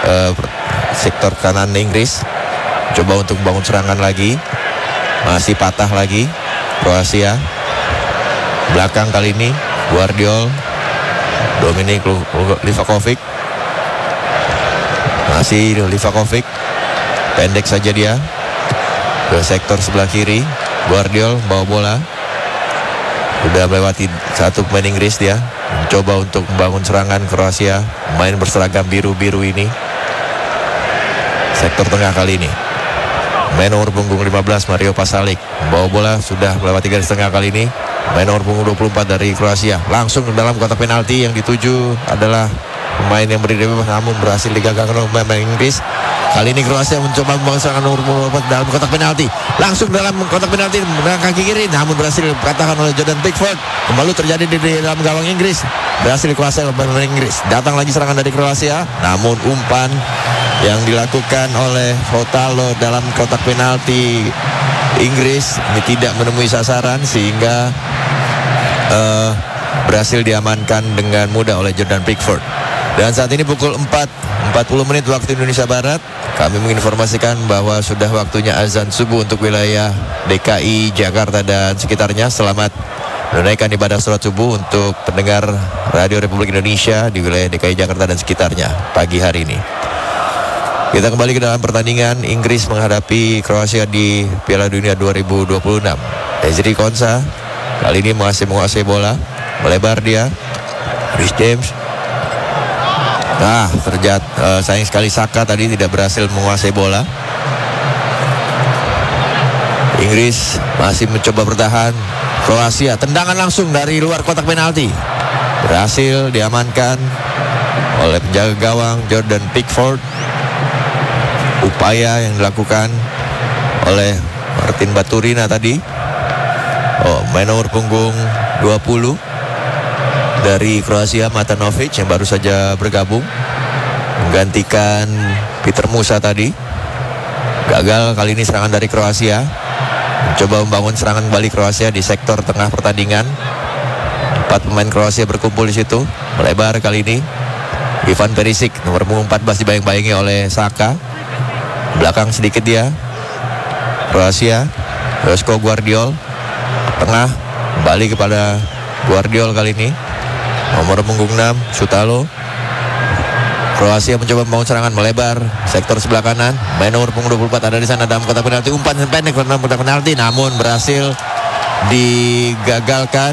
S3: Inggris. Coba untuk bangun serangan lagi. Masih patah lagi Kroasia. Belakang kali ini Guardiol, Dominik Livakovic. Masih Livakovic. Pendek saja dia ke sektor sebelah kiri. Guardiol bawa bola. Sudah melewati satu pemain Inggris dia. Mencoba untuk membangun serangan Kroasia. Main berseragam biru-biru ini. Sektor tengah kali ini. Main nomor punggung 15 Mario Pasalic. Membawa bola sudah melewati garis tengah kali ini. Main nomor punggung 24 dari Kroasia. Langsung ke dalam kotak penalti. Yang dituju adalah pemain yang berdiri namun berhasil digagalkan oleh pemain Inggris. Kali ini Kroasia mencoba membangun serangan nomor 24 dalam kotak penalti. Langsung dalam kotak penalti dengan kaki kiri, namun berhasil dipatahkan oleh Jordan Pickford. Kembali terjadi di dalam gawang Inggris. Berhasil dikuasai oleh pemain Inggris. Datang lagi serangan dari Kroasia, namun umpan yang dilakukan oleh Hotalo dalam kotak penalti Inggris ini tidak menemui sasaran sehingga berhasil diamankan dengan mudah oleh Jordan Pickford. Dan saat ini pukul 4:40 menit waktu Indonesia Barat. Kami menginformasikan bahwa sudah waktunya azan subuh untuk wilayah DKI Jakarta dan sekitarnya. Selamat menunaikan ibadah sholat subuh untuk pendengar Radio Republik Indonesia di wilayah DKI Jakarta dan sekitarnya pagi hari ini. Kita kembali ke dalam pertandingan. Inggris menghadapi Kroasia di Piala Dunia 2026. Ezri Konsa kali ini masih menguasai bola, melebar dia. Reece James. Nah, sayang sekali Saka tadi tidak berhasil menguasai bola. Inggris masih mencoba bertahan. Kroasia tendangan langsung dari luar kotak penalti. Berhasil diamankan oleh penjaga gawang Jordan Pickford. Upaya yang dilakukan oleh Martin Baturina tadi. Main nomor punggung 20 dari Kroasia, Matanovic, yang baru saja bergabung menggantikan Peter Musa tadi. Gagal kali ini serangan dari Kroasia. Mencoba membangun serangan kembali Kroasia di sektor tengah pertandingan. 4 pemain Kroasia berkumpul di situ. Melebar kali ini Ivan Perisic, nomor punggung 14, dibayang-bayangi oleh Saka. Belakang sedikit dia Kroasia. Josko Guardiol tengah, kembali kepada Guardiol kali ini. Nomor punggung 6 Sutalo. Kroasia mencoba membangun serangan, melebar sektor sebelah kanan. Main nomor punggung 24 ada di sana dalam kotak penalti. Umpan pendek dalam kotak penalti, namun berhasil digagalkan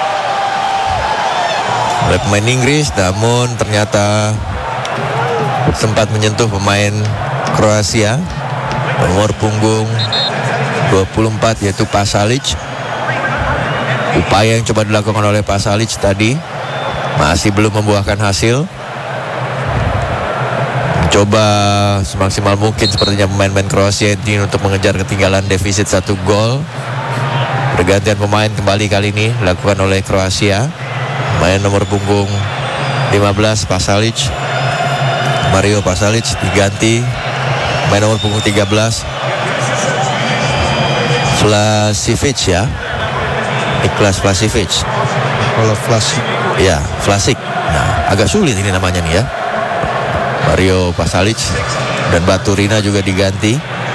S3: oleh pemain Inggris. Namun ternyata sempat menyentuh pemain Kroasia, nomor punggung 24 yaitu Pasalic. Upaya yang coba dilakukan oleh Pasalic tadi masih belum membuahkan hasil. Mencoba semaksimal mungkin sepertinya pemain-pemain Kroasia ini untuk mengejar ketinggalan defisit 1 gol. Pergantian pemain kembali kali ini dilakukan oleh Kroasia. Main nomor punggung 15 Pasalic, Mario Pasalic diganti. Main nomor punggung 13 Vlasic ya, Niklas Vlasic.
S1: Kalau Vlasic.
S3: Ya, Vlasic. Nah, agak sulit ini namanya nih ya. Mario Pasalic dan Baturina juga diganti.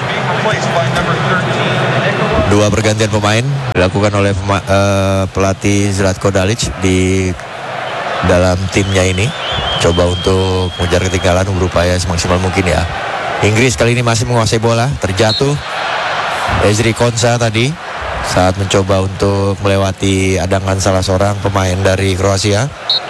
S3: Dua pergantian pemain dilakukan oleh pelatih Zlatko Dalic di dalam timnya ini. Coba untuk mengejar ketinggalan, berupaya semaksimal mungkin ya. Inggris kali ini masih menguasai bola. Terjatuh Ezri Konsa tadi saat mencoba untuk melewati adangan salah seorang pemain dari Kroasia.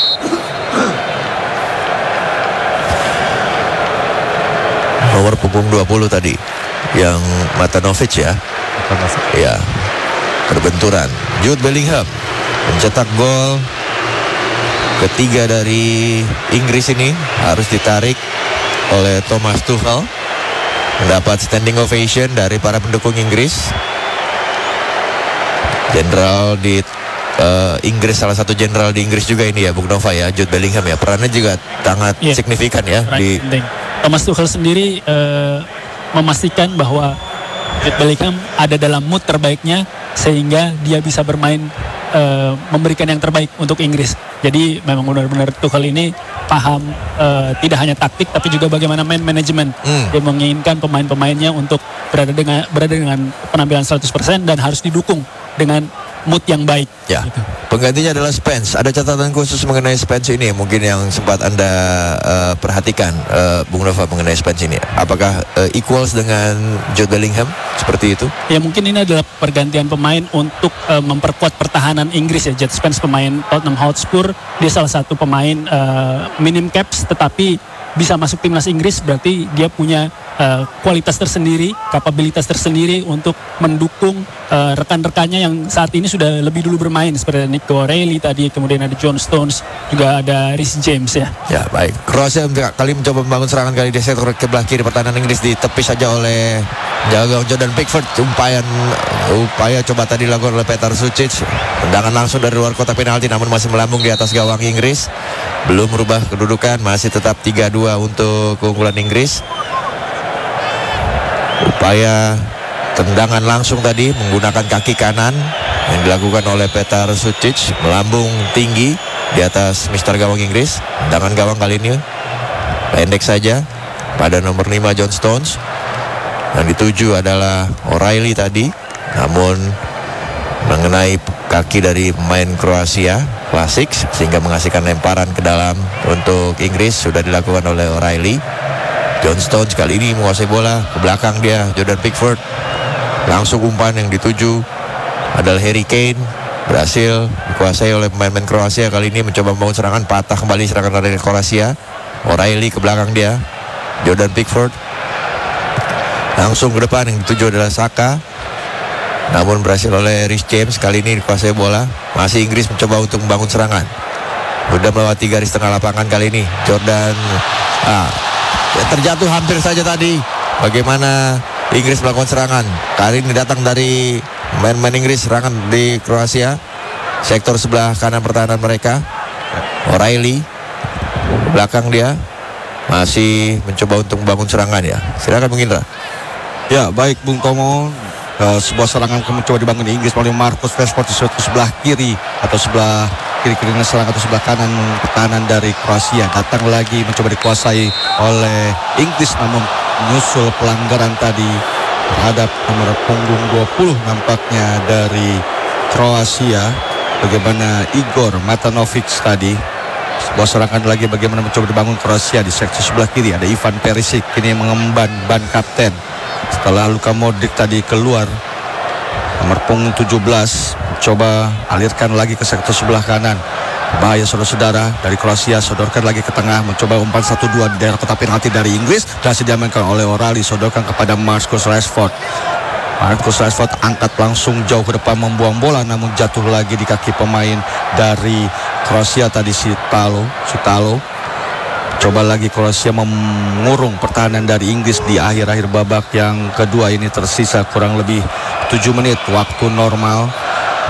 S3: Nomor punggung 20 tadi yang Matanovic ya. Ya, berbenturan. Jude Bellingham mencetak gol ketiga dari Inggris ini, harus ditarik oleh Thomas Tuchel. Mendapat standing ovation dari para pendukung Inggris. Jenderal di Inggris, salah satu jenderal di Inggris juga ini ya, Bung Nova ya, Jude Bellingham ya. Perannya juga sangat signifikan ya.
S2: Penting. Thomas Tuchel sendiri memastikan bahwa Jude Bellingham ada dalam mood terbaiknya sehingga dia bisa bermain memberikan yang terbaik untuk Inggris. Jadi memang benar-benar Tuchel ini paham tidak hanya taktik tapi juga bagaimana main manajemen. Dia menginginkan pemain-pemainnya untuk berada dengan penampilan 100% dan harus didukung dengan mood yang baik.
S3: Ya.
S2: Gitu.
S3: Penggantinya adalah Spence. Ada catatan khusus mengenai Spence ini mungkin yang sempat Anda perhatikan, Bung Nova, mengenai Spence ini. Apakah equals dengan Jude Bellingham seperti itu?
S2: Ya, mungkin ini adalah pergantian pemain untuk memperkuat pertahanan Inggris ya. Jude Spence pemain Tottenham Hotspur, dia salah satu pemain minim caps tetapi bisa masuk timnas Inggris, berarti dia punya kualitas tersendiri, kapabilitas tersendiri untuk mendukung rekan-rekannya yang saat ini sudah lebih dulu bermain seperti Nico O'Reilly tadi, kemudian ada John Stones, juga ada Reece James ya. Ya,
S3: baik. Kroasia kali mencoba membangun serangan kali di sektor kebelah kiri pertahanan Inggris, ditepis saja oleh jaga Jordan Pickford. Upaya coba tadi dilakukan oleh Petar Sucic. Tendangan langsung dari luar kotak penalti namun masih melambung di atas gawang Inggris. Belum merubah kedudukan, masih tetap 3-2 untuk keunggulan Inggris. Upaya tendangan langsung tadi menggunakan kaki kanan yang dilakukan oleh Petar Sucic, melambung tinggi di atas mister gawang Inggris. Tendangan gawang kali ini pendek saja pada nomor 5 John Stones. Yang dituju adalah O'Reilly tadi, namun mengenai kaki dari pemain Kroasia Vlasic sehingga menghasilkan lemparan ke dalam untuk Inggris. Sudah dilakukan oleh O'Reilly. John Stones kali ini menguasai bola, ke belakang dia Jordan Pickford. Langsung umpan yang dituju adalah Harry Kane, berhasil dikuasai oleh pemain-pemain Kroasia. Kali ini mencoba membangun serangan, patah kembali serangan dari Kroasia. O'Reilly ke belakang dia, Jordan Pickford langsung ke depan, yang dituju adalah Saka, namun berhasil oleh Reece James. Kali ini dikuasai bola, masih Inggris mencoba untuk membangun serangan. Sudah melewati garis tengah lapangan kali ini Jordan terjatuh hampir saja tadi. Bagaimana Inggris melakukan serangan kali ini datang dari main-main Inggris, serangan di Kroasia sektor sebelah kanan pertahanan mereka. O'Reilly belakang dia masih mencoba untuk membangun serangan ya. Silakan Bung Indra.
S1: Ya, baik Bung Tomo. Sebuah serangan mencoba dibangun di Inggris melalui Marcus Rashford di sebelah kiri atau sebelah kiri-kirinya serang atau sebelah kanan pertahanan dari Kroasia. Datang lagi mencoba dikuasai oleh Inggris namun menyusul pelanggaran tadi terhadap nomor punggung 20 nampaknya dari Kroasia. Bagaimana Igor Matanovic tadi. Sebuah serangan lagi bagaimana mencoba dibangun Kroasia di sektor sebelah kiri. Ada Ivan Perisic ini mengemban ban kapten setelah Luka Modric tadi keluar. Nomor punggung 17 coba alirkan lagi ke sektor sebelah kanan. Bahaya saudara-saudara dari Kroasia, sodorkan lagi ke tengah, mencoba umpan 1-2 di daerah kotak penalti dari Inggris. Berhasil diamankan oleh O'Reilly, sodorkan kepada Marcus Rashford. Marcus Rashford angkat langsung jauh ke depan membuang bola, namun jatuh lagi di kaki pemain dari Kroasia tadi, Sutalo. Coba lagi Kroasia mengurung pertahanan dari Inggris di akhir-akhir babak yang kedua ini. Tersisa kurang lebih 7 menit waktu normal.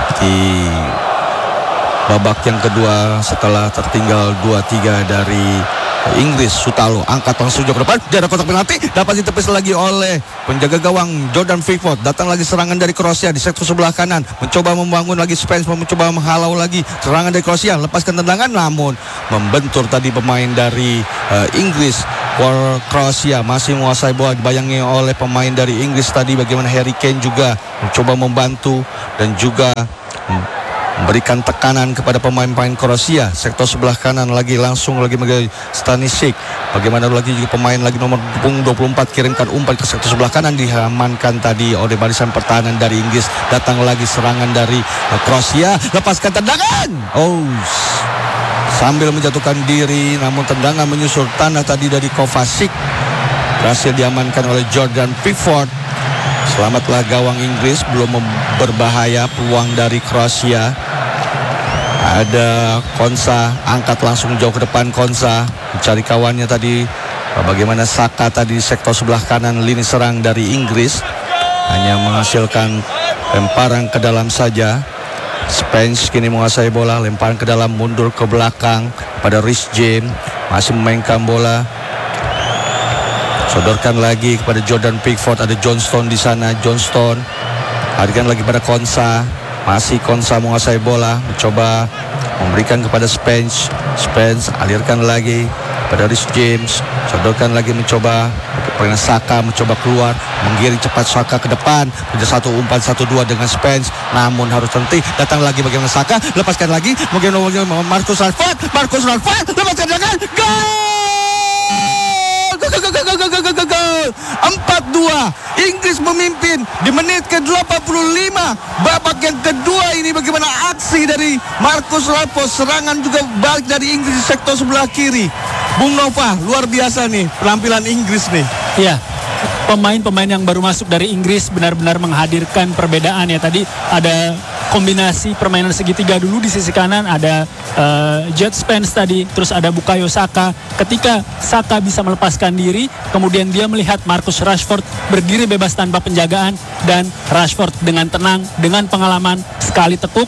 S1: di babak yang kedua setelah tertinggal 2-3 dari Inggris. Sutalo angkat langsung jauh ke depan, jarak kotak penalti dapat ditepis lagi oleh penjaga gawang Jordan Pickford. Datang lagi serangan dari Kroasia di sektor sebelah kanan, mencoba membangun lagi Spence, mencoba menghalau lagi serangan dari Kroasia, lepaskan tendangan namun membentur tadi pemain dari Inggris. Kroasia masih menguasai bola, dibayangi oleh pemain dari Inggris tadi. Bagaimana Harry Kane juga mencoba membantu dan juga memberikan tekanan kepada pemain-pemain Kroasia. Sektor sebelah kanan lagi langsung lagi Stanisic. Bagaimana lagi juga pemain lagi nomor 24 kirimkan umpan ke sektor sebelah kanan, diamankan tadi oleh barisan pertahanan dari Inggris. Datang lagi serangan dari Kroasia, lepaskan tendangan. Sambil menjatuhkan diri, namun tendangan menyusur tanah tadi dari Kovacic berhasil diamankan oleh Jordan Pickford. Selamatlah gawang Inggris, belum berbahaya peluang dari Kroasia. Ada Konsa, angkat langsung jauh ke depan. Konsa mencari kawannya tadi. Bagaimana Saka tadi di sektor sebelah kanan lini serang dari Inggris, hanya menghasilkan lemparan ke dalam saja. Spence kini menguasai bola, lemparan ke dalam, mundur ke belakang pada Reece James, masih memainkan bola. Sodorkan lagi kepada Jordan Pickford, ada Johnston di sana. Johnston alirkan lagi pada Konsa, masih Konsa menguasai bola, mencoba memberikan kepada Spence. Spence alirkan lagi pada Reece James, sodorkan lagi, mencoba dengan Saka, mencoba keluar, menggiring cepat Saka ke depan, menjadi satu umpan 1-2 dengan Spence, namun harus henti. Datang lagi bagaimana Saka, lepaskan lagi, mungkin Marcus Rashford, lepaskan jangan, gol! 4-2, Inggris memimpin di menit ke-85. Babak yang kedua ini bagaimana aksi dari Marcus Rashford, serangan juga balik dari Inggris di sektor sebelah kiri. Bung Nova, luar biasa nih penampilan Inggris nih.
S2: Iya, pemain-pemain yang baru masuk dari Inggris benar-benar menghadirkan perbedaan ya. Tadi ada kombinasi permainan segitiga dulu di sisi kanan, ada Jet Spence tadi, terus ada Bukayo Saka. Ketika Saka bisa melepaskan diri, kemudian dia melihat Marcus Rashford berdiri bebas tanpa penjagaan, dan Rashford dengan tenang, dengan pengalaman, sekali tekuk,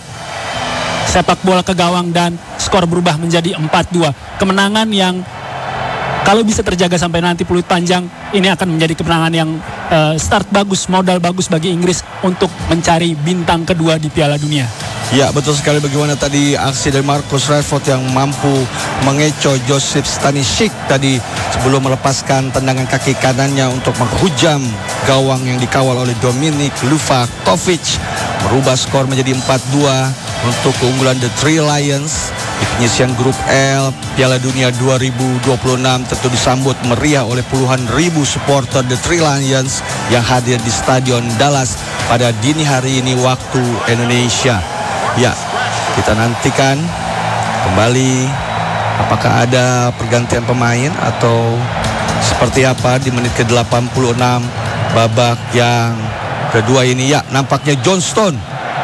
S2: sepak bola ke gawang, dan skor berubah menjadi 4-2. Kemenangan yang kalau bisa terjaga sampai nanti peluit panjang, ini akan menjadi kemenangan yang start bagus, modal bagus bagi Inggris untuk mencari bintang kedua di Piala Dunia.
S1: Ya, betul sekali. Bagaimana tadi aksi dari Marcus Rashford yang mampu mengecoh Josip Stanisic tadi sebelum melepaskan tendangan kaki kanannya untuk menghujam gawang yang dikawal oleh Dominik Livakovic, merubah skor menjadi 4-2 untuk keunggulan The Three Lions. Di penyisian grup L Piala Dunia 2026 tentu disambut meriah oleh puluhan ribu supporter The Three Lions yang hadir di Stadion Dallas pada dini hari ini waktu Indonesia. Ya, kita nantikan kembali apakah ada pergantian pemain atau seperti apa di menit ke-86 babak yang kedua ini. Ya, nampaknya Johnston,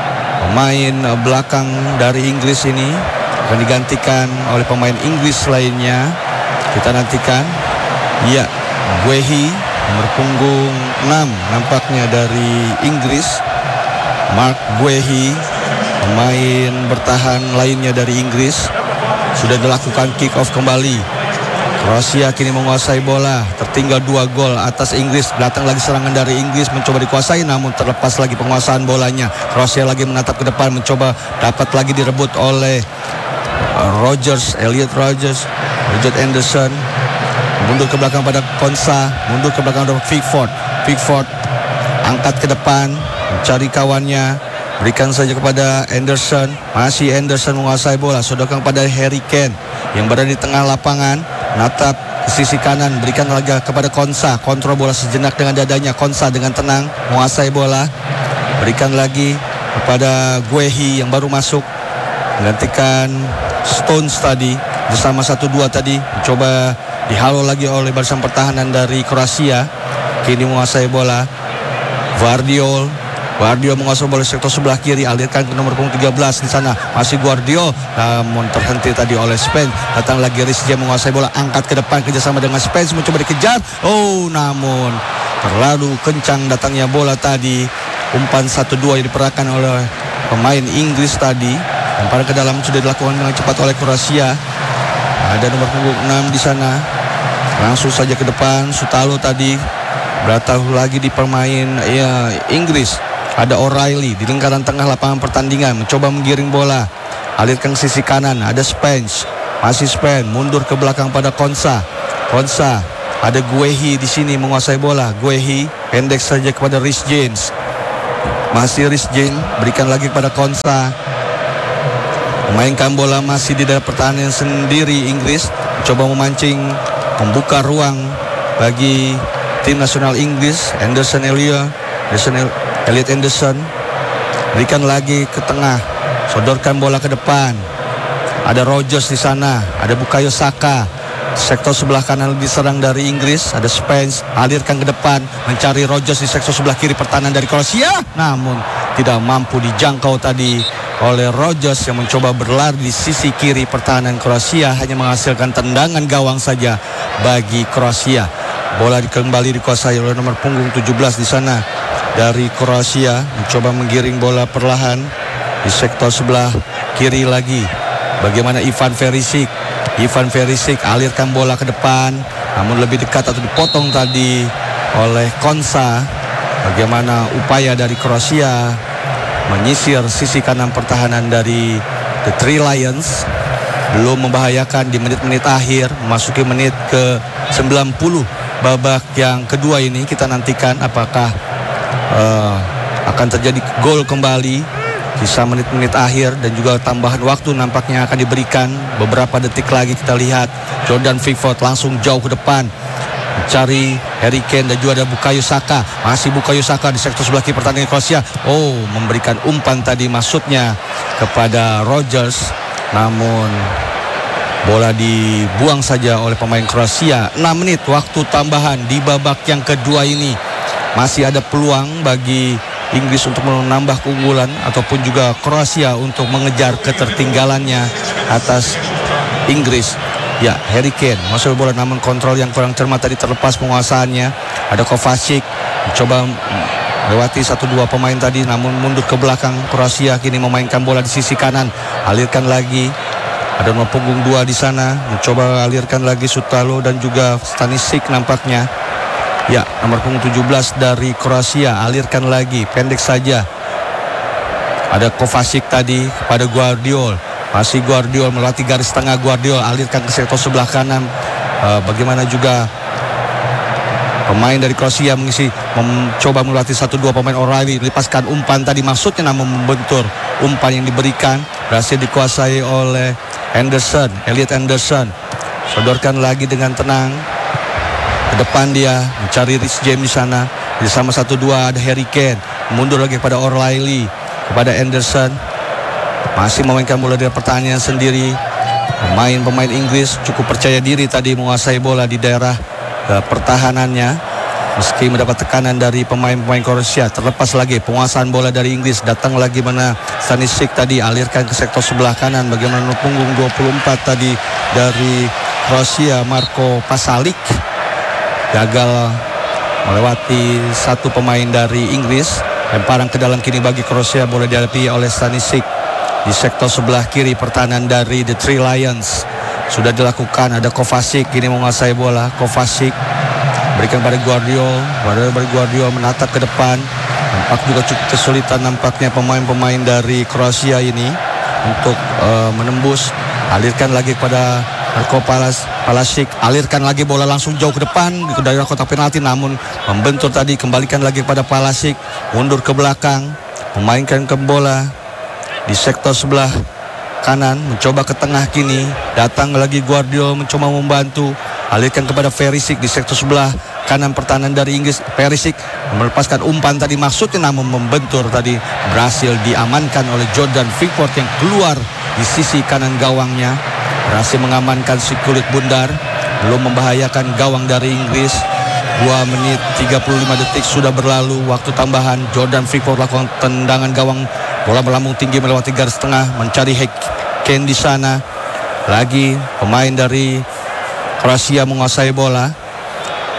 S1: pemain belakang dari Inggris ini, akan digantikan oleh pemain Inggris lainnya. Kita nantikan. Ya, Guehi nomor punggung 6 nampaknya dari Inggris. Mark Guehi, pemain bertahan lainnya dari Inggris. Sudah dilakukan kick off kembali. Kroasia kini menguasai bola, tertinggal 2 gol atas Inggris. Datang lagi serangan dari Inggris, mencoba dikuasai namun terlepas lagi penguasaan bolanya. Kroasia lagi menatap ke depan, mencoba dapat lagi direbut oleh Elliot Rogers, Richard Anderson, mundur ke belakang pada Konsa, mundur ke belakang pada Pickford angkat ke depan, mencari kawannya, berikan saja kepada Anderson, masih Anderson menguasai bola, sodorkan pada Harry Kane yang berada di tengah lapangan, natap ke sisi kanan, berikan lagi kepada Konsa, kontrol bola sejenak dengan dadanya. Konsa dengan tenang menguasai bola, berikan lagi kepada Guehi yang baru masuk, menggantikan Stones tadi bersama 1-2 tadi, mencoba dihalau lagi oleh barisan pertahanan dari Kroasia. Kini menguasai bola Guardiol menguasai bola sektor sebelah kiri, alirkan ke nomor punggung 13 di sana, masih Guardiol namun terhenti tadi oleh Spence. Datang lagi Reece James menguasai bola, angkat ke depan kerjasama dengan Spence, mencoba dikejar, namun terlalu kencang datangnya bola tadi. Umpan 1-2 yang diperahkan oleh pemain Inggris tadi. Lemparan ke dalam sudah dilakukan dengan cepat oleh Kroasia. Ada nomor punggung 6 di sana. Langsung saja ke depan. Sutalo tadi bertaruh lagi di pemain Inggris. Ada O'Reilly di lingkaran tengah lapangan pertandingan, mencoba menggiring bola. Alirkan ke sisi kanan. Ada Spence. Masih Spence mundur ke belakang pada Konsa. Ada Guehi di sini menguasai bola. Guehi pendek saja kepada Reece James. Masih Reece James berikan lagi kepada Konsa. Memainkan bola masih di dalam pertahanan sendiri Inggris. Coba memancing, membuka ruang bagi tim nasional Inggris. Elliot Anderson berikan lagi ke tengah, sodorkan bola ke depan. Ada Rodgers di sana, ada Bukayo Saka. Sektor sebelah kanan diserang dari Inggris. Ada Spence, alirkan ke depan, mencari Rodgers di sektor sebelah kiri pertahanan dari Kroasia. Namun tidak mampu dijangkau tadi oleh Rodgers yang mencoba berlari di sisi kiri pertahanan Kroasia, hanya menghasilkan tendangan gawang saja bagi Kroasia. Bola kembali dikuasai oleh nomor punggung 17 di sana dari Kroasia, mencoba menggiring bola perlahan di sektor sebelah kiri lagi. Bagaimana Ivan Perisic alirkan bola ke depan, namun lebih dekat atau dipotong tadi oleh Konsa. Bagaimana upaya dari Kroasia menyisir sisi kanan pertahanan dari The Three Lions. Belum membahayakan di menit-menit akhir, memasuki menit ke 90 babak yang kedua ini. Kita nantikan apakah akan terjadi gol kembali sisa menit-menit akhir, dan juga tambahan waktu nampaknya akan diberikan beberapa detik lagi. Kita lihat Jordan Pickford langsung jauh ke depan mencari Harry Kane, dan juga ada Bukayo Saka. Masih Bukayo Saka di sektor sebelah kiri pertandingan Kroasia. Memberikan umpan tadi maksudnya kepada Rodgers, namun bola dibuang saja oleh pemain Kroasia. 6 menit waktu tambahan di babak yang kedua ini. Masih ada peluang bagi Inggris untuk menambah keunggulan, ataupun juga Kroasia untuk mengejar ketertinggalannya atas Inggris. Ya, Harry Kane masuk bola, namun kontrol yang kurang cermat tadi, terlepas penguasaannya. Ada Kovacic mencoba melewati 1-2 pemain tadi, namun mundur ke belakang. Kroasia kini memainkan bola di sisi kanan, alirkan lagi. Ada nomor punggung 2 di sana, mencoba alirkan lagi Sutalo dan juga Stanisic nampaknya. Ya, nomor punggung 17 dari Kroasia alirkan lagi, pendek saja. Ada Kovacic tadi kepada Guardiol. Masih Guardiol melewati garis tengah. Guardiol alirkan ke sektor sebelah kanan. Bagaimana juga pemain dari Kroasia mencoba melewati 1-2 pemain. O'Reilly lepaskan umpan tadi maksudnya, namun membentur. Umpan yang diberikan berhasil dikuasai oleh Elliot Anderson. Sodorkan lagi dengan tenang ke depan, dia mencari Reece James di sana. Di sama 1-2 ada Harry Kane, mundur lagi kepada O'Reilly, kepada Anderson. Masih memainkan bola di pertahanan sendiri. Pemain Inggris cukup percaya diri tadi menguasai bola di daerah pertahanannya, meski mendapat tekanan dari pemain-pemain Kroasia. Terlepas lagi penguasaan bola dari Inggris. Datang lagi mana Stanisic tadi, alirkan ke sektor sebelah kanan. Bagaimana punggung 24 tadi dari Kroasia, Marko Pasalic, gagal melewati satu pemain dari Inggris. Lemparan ke dalam kini bagi Kroasia, bola dihadapi oleh Stanisic di sektor sebelah kiri pertahanan dari The Three Lions. Sudah dilakukan, ada Kovacic kini menguasai bola. Kovacic berikan pada Guardiol, menatap ke depan. Nampak juga cukup kesulitan nampaknya pemain-pemain dari Kroasia ini untuk menembus. Alirkan lagi kepada Marko Palasic, alirkan lagi bola langsung jauh ke depan di daerah kotak penalti, namun membentur tadi. Kembalikan lagi kepada Palasic, mundur ke belakang, memainkan ke bola di sektor sebelah kanan, mencoba ke tengah kini. Datang lagi Guardiol mencoba membantu, alirkan kepada Perisic di sektor sebelah kanan pertahanan dari Inggris. Perisic melepaskan umpan tadi maksudnya, namun membentur tadi, berhasil diamankan oleh Jordan Pickford yang keluar di sisi kanan gawangnya. Berhasil mengamankan si kulit bundar, belum membahayakan gawang dari Inggris. 2 menit 35 detik sudah berlalu waktu tambahan. Jordan Pickford lakukan tendangan gawang, bola melambung tinggi melewati garis tengah, mencari Kane di sana. Lagi pemain dari Kroasia menguasai bola.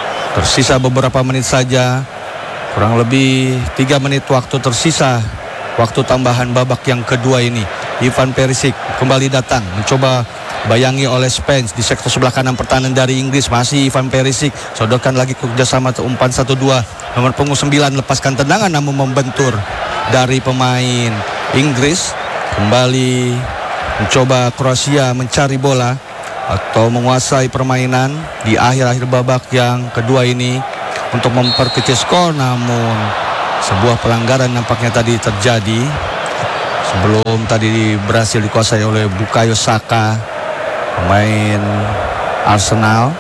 S1: Tersisa beberapa menit saja, kurang lebih 3 menit waktu tersisa waktu tambahan babak yang kedua ini. Ivan Perisic kembali datang, mencoba bayangi oleh Spence di sektor sebelah kanan pertahanan dari Inggris. Masih Ivan Perisic, sodorkan lagi kerjasama umpan 1-2. Nomor punggung 9 lepaskan tendangan namun membentur dari pemain Inggris. Kembali mencoba Kroasia mencari bola atau menguasai permainan di akhir-akhir babak yang kedua ini untuk memperkecil skor, namun sebuah pelanggaran nampaknya tadi terjadi sebelum tadi berhasil dikuasai oleh Bukayo Saka, pemain Arsenal.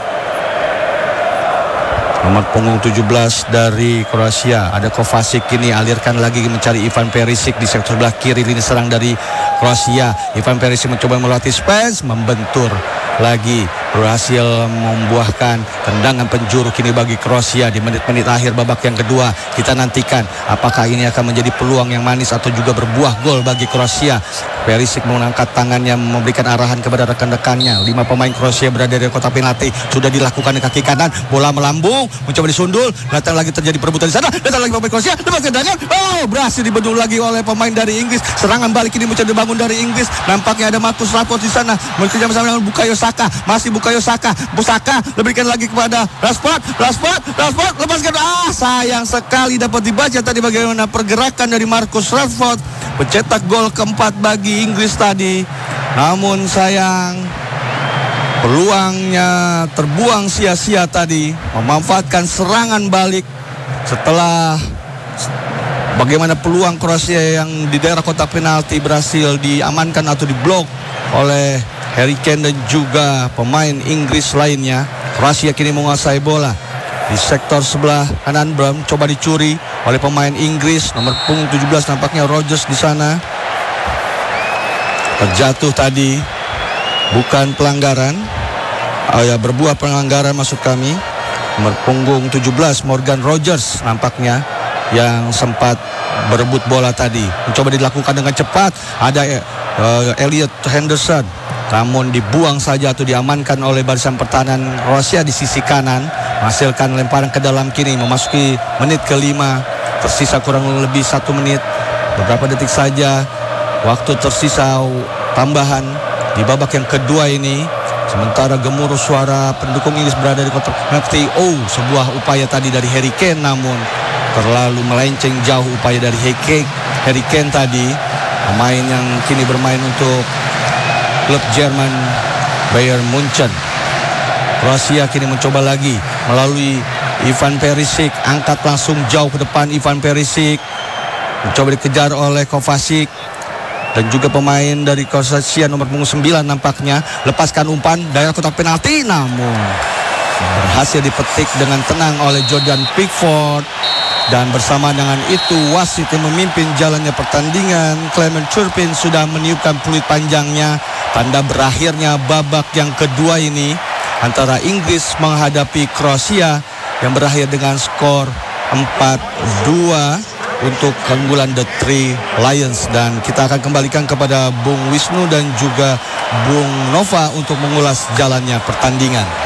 S1: Nomor punggung 17 dari Kroasia, ada Kovacic, kini alirkan lagi mencari Ivan Perisic di sektor sebelah kiri lini serang dari Kroasia. Ivan Perisic mencoba melatih Spence, membentur lagi, berhasil membuahkan tendangan penjuru kini bagi Kroasia di menit-menit akhir babak yang kedua. Kita nantikan apakah ini akan menjadi peluang yang manis atau juga berbuah gol bagi Kroasia. Perisic mengangkat tangannya memberikan arahan kepada rekan-rekannya. 5 pemain Kroasia berada di kotak penalti, sudah dilakukan di kaki kanan, bola melambung, mencoba disundul, datang lagi terjadi perebutan di sana, datang lagi pemain Kroasia, lepas tendangan, berhasil dibendung lagi oleh pemain dari Inggris. Serangan balik ini mencoba dibangun dari Inggris. Nampaknya ada Marcus Rashford di sana, bekerja bersama dengan Bukayo Saka, masih Bukayo Saka, Busaka lebihkan lagi kepada Rashford, lepaskan. Sayang sekali dapat dibaca tadi bagaimana pergerakan dari Marcus Rashford, pencetak gol keempat bagi Inggris tadi. Namun sayang, peluangnya terbuang sia-sia tadi, memanfaatkan serangan balik setelah bagaimana peluang Kroasia yang di daerah kotak penalti berhasil diamankan atau diblok oleh Harry Kane dan juga pemain Inggris lainnya. Kroasia kini menguasai bola di sektor sebelah kanan. Bram coba dicuri oleh pemain Inggris, nomor punggung 17 nampaknya Rodgers di sana. Terjatuh tadi, bukan pelanggaran. Berbuah pelanggaran maksud kami. Nomor punggung 17 Morgan Rodgers nampaknya yang sempat berebut bola tadi. Mencoba dilakukan dengan cepat. Ada Elliot Henderson, namun dibuang saja atau diamankan oleh barisan pertahanan Kroasia di sisi kanan. Menghasilkan lemparan ke dalam kiri. Memasuki menit kelima, tersisa kurang lebih 1 menit. Beberapa detik saja waktu tersisa tambahan di babak yang kedua ini. Sementara gemuruh suara pendukung Inggris berada di kotak penalti. Sebuah upaya tadi dari Harry Kane, namun terlalu melenceng jauh upaya dari Harry Kane tadi, pemain yang kini bermain untuk klub Jerman Bayern Munchen. Kroasia kini mencoba lagi melalui Ivan Perisic, angkat langsung jauh ke depan. Ivan Perisic mencoba dikejar oleh Kovacic dan juga pemain dari Kroasia nomor punggung 9 nampaknya. Lepaskan umpan daerah kotak penalti, namun berhasil dipetik dengan tenang oleh Jordan Pickford. Dan bersama dengan itu wasit yang memimpin jalannya pertandingan, Clement Turpin, sudah meniupkan peluit panjangnya. Tanda berakhirnya babak yang kedua ini antara Inggris menghadapi Kroasia yang berakhir dengan skor 4-2 untuk keunggulan The Three Lions. Dan kita akan kembalikan kepada Bung Wisnu dan juga Bung Nova untuk mengulas jalannya pertandingan.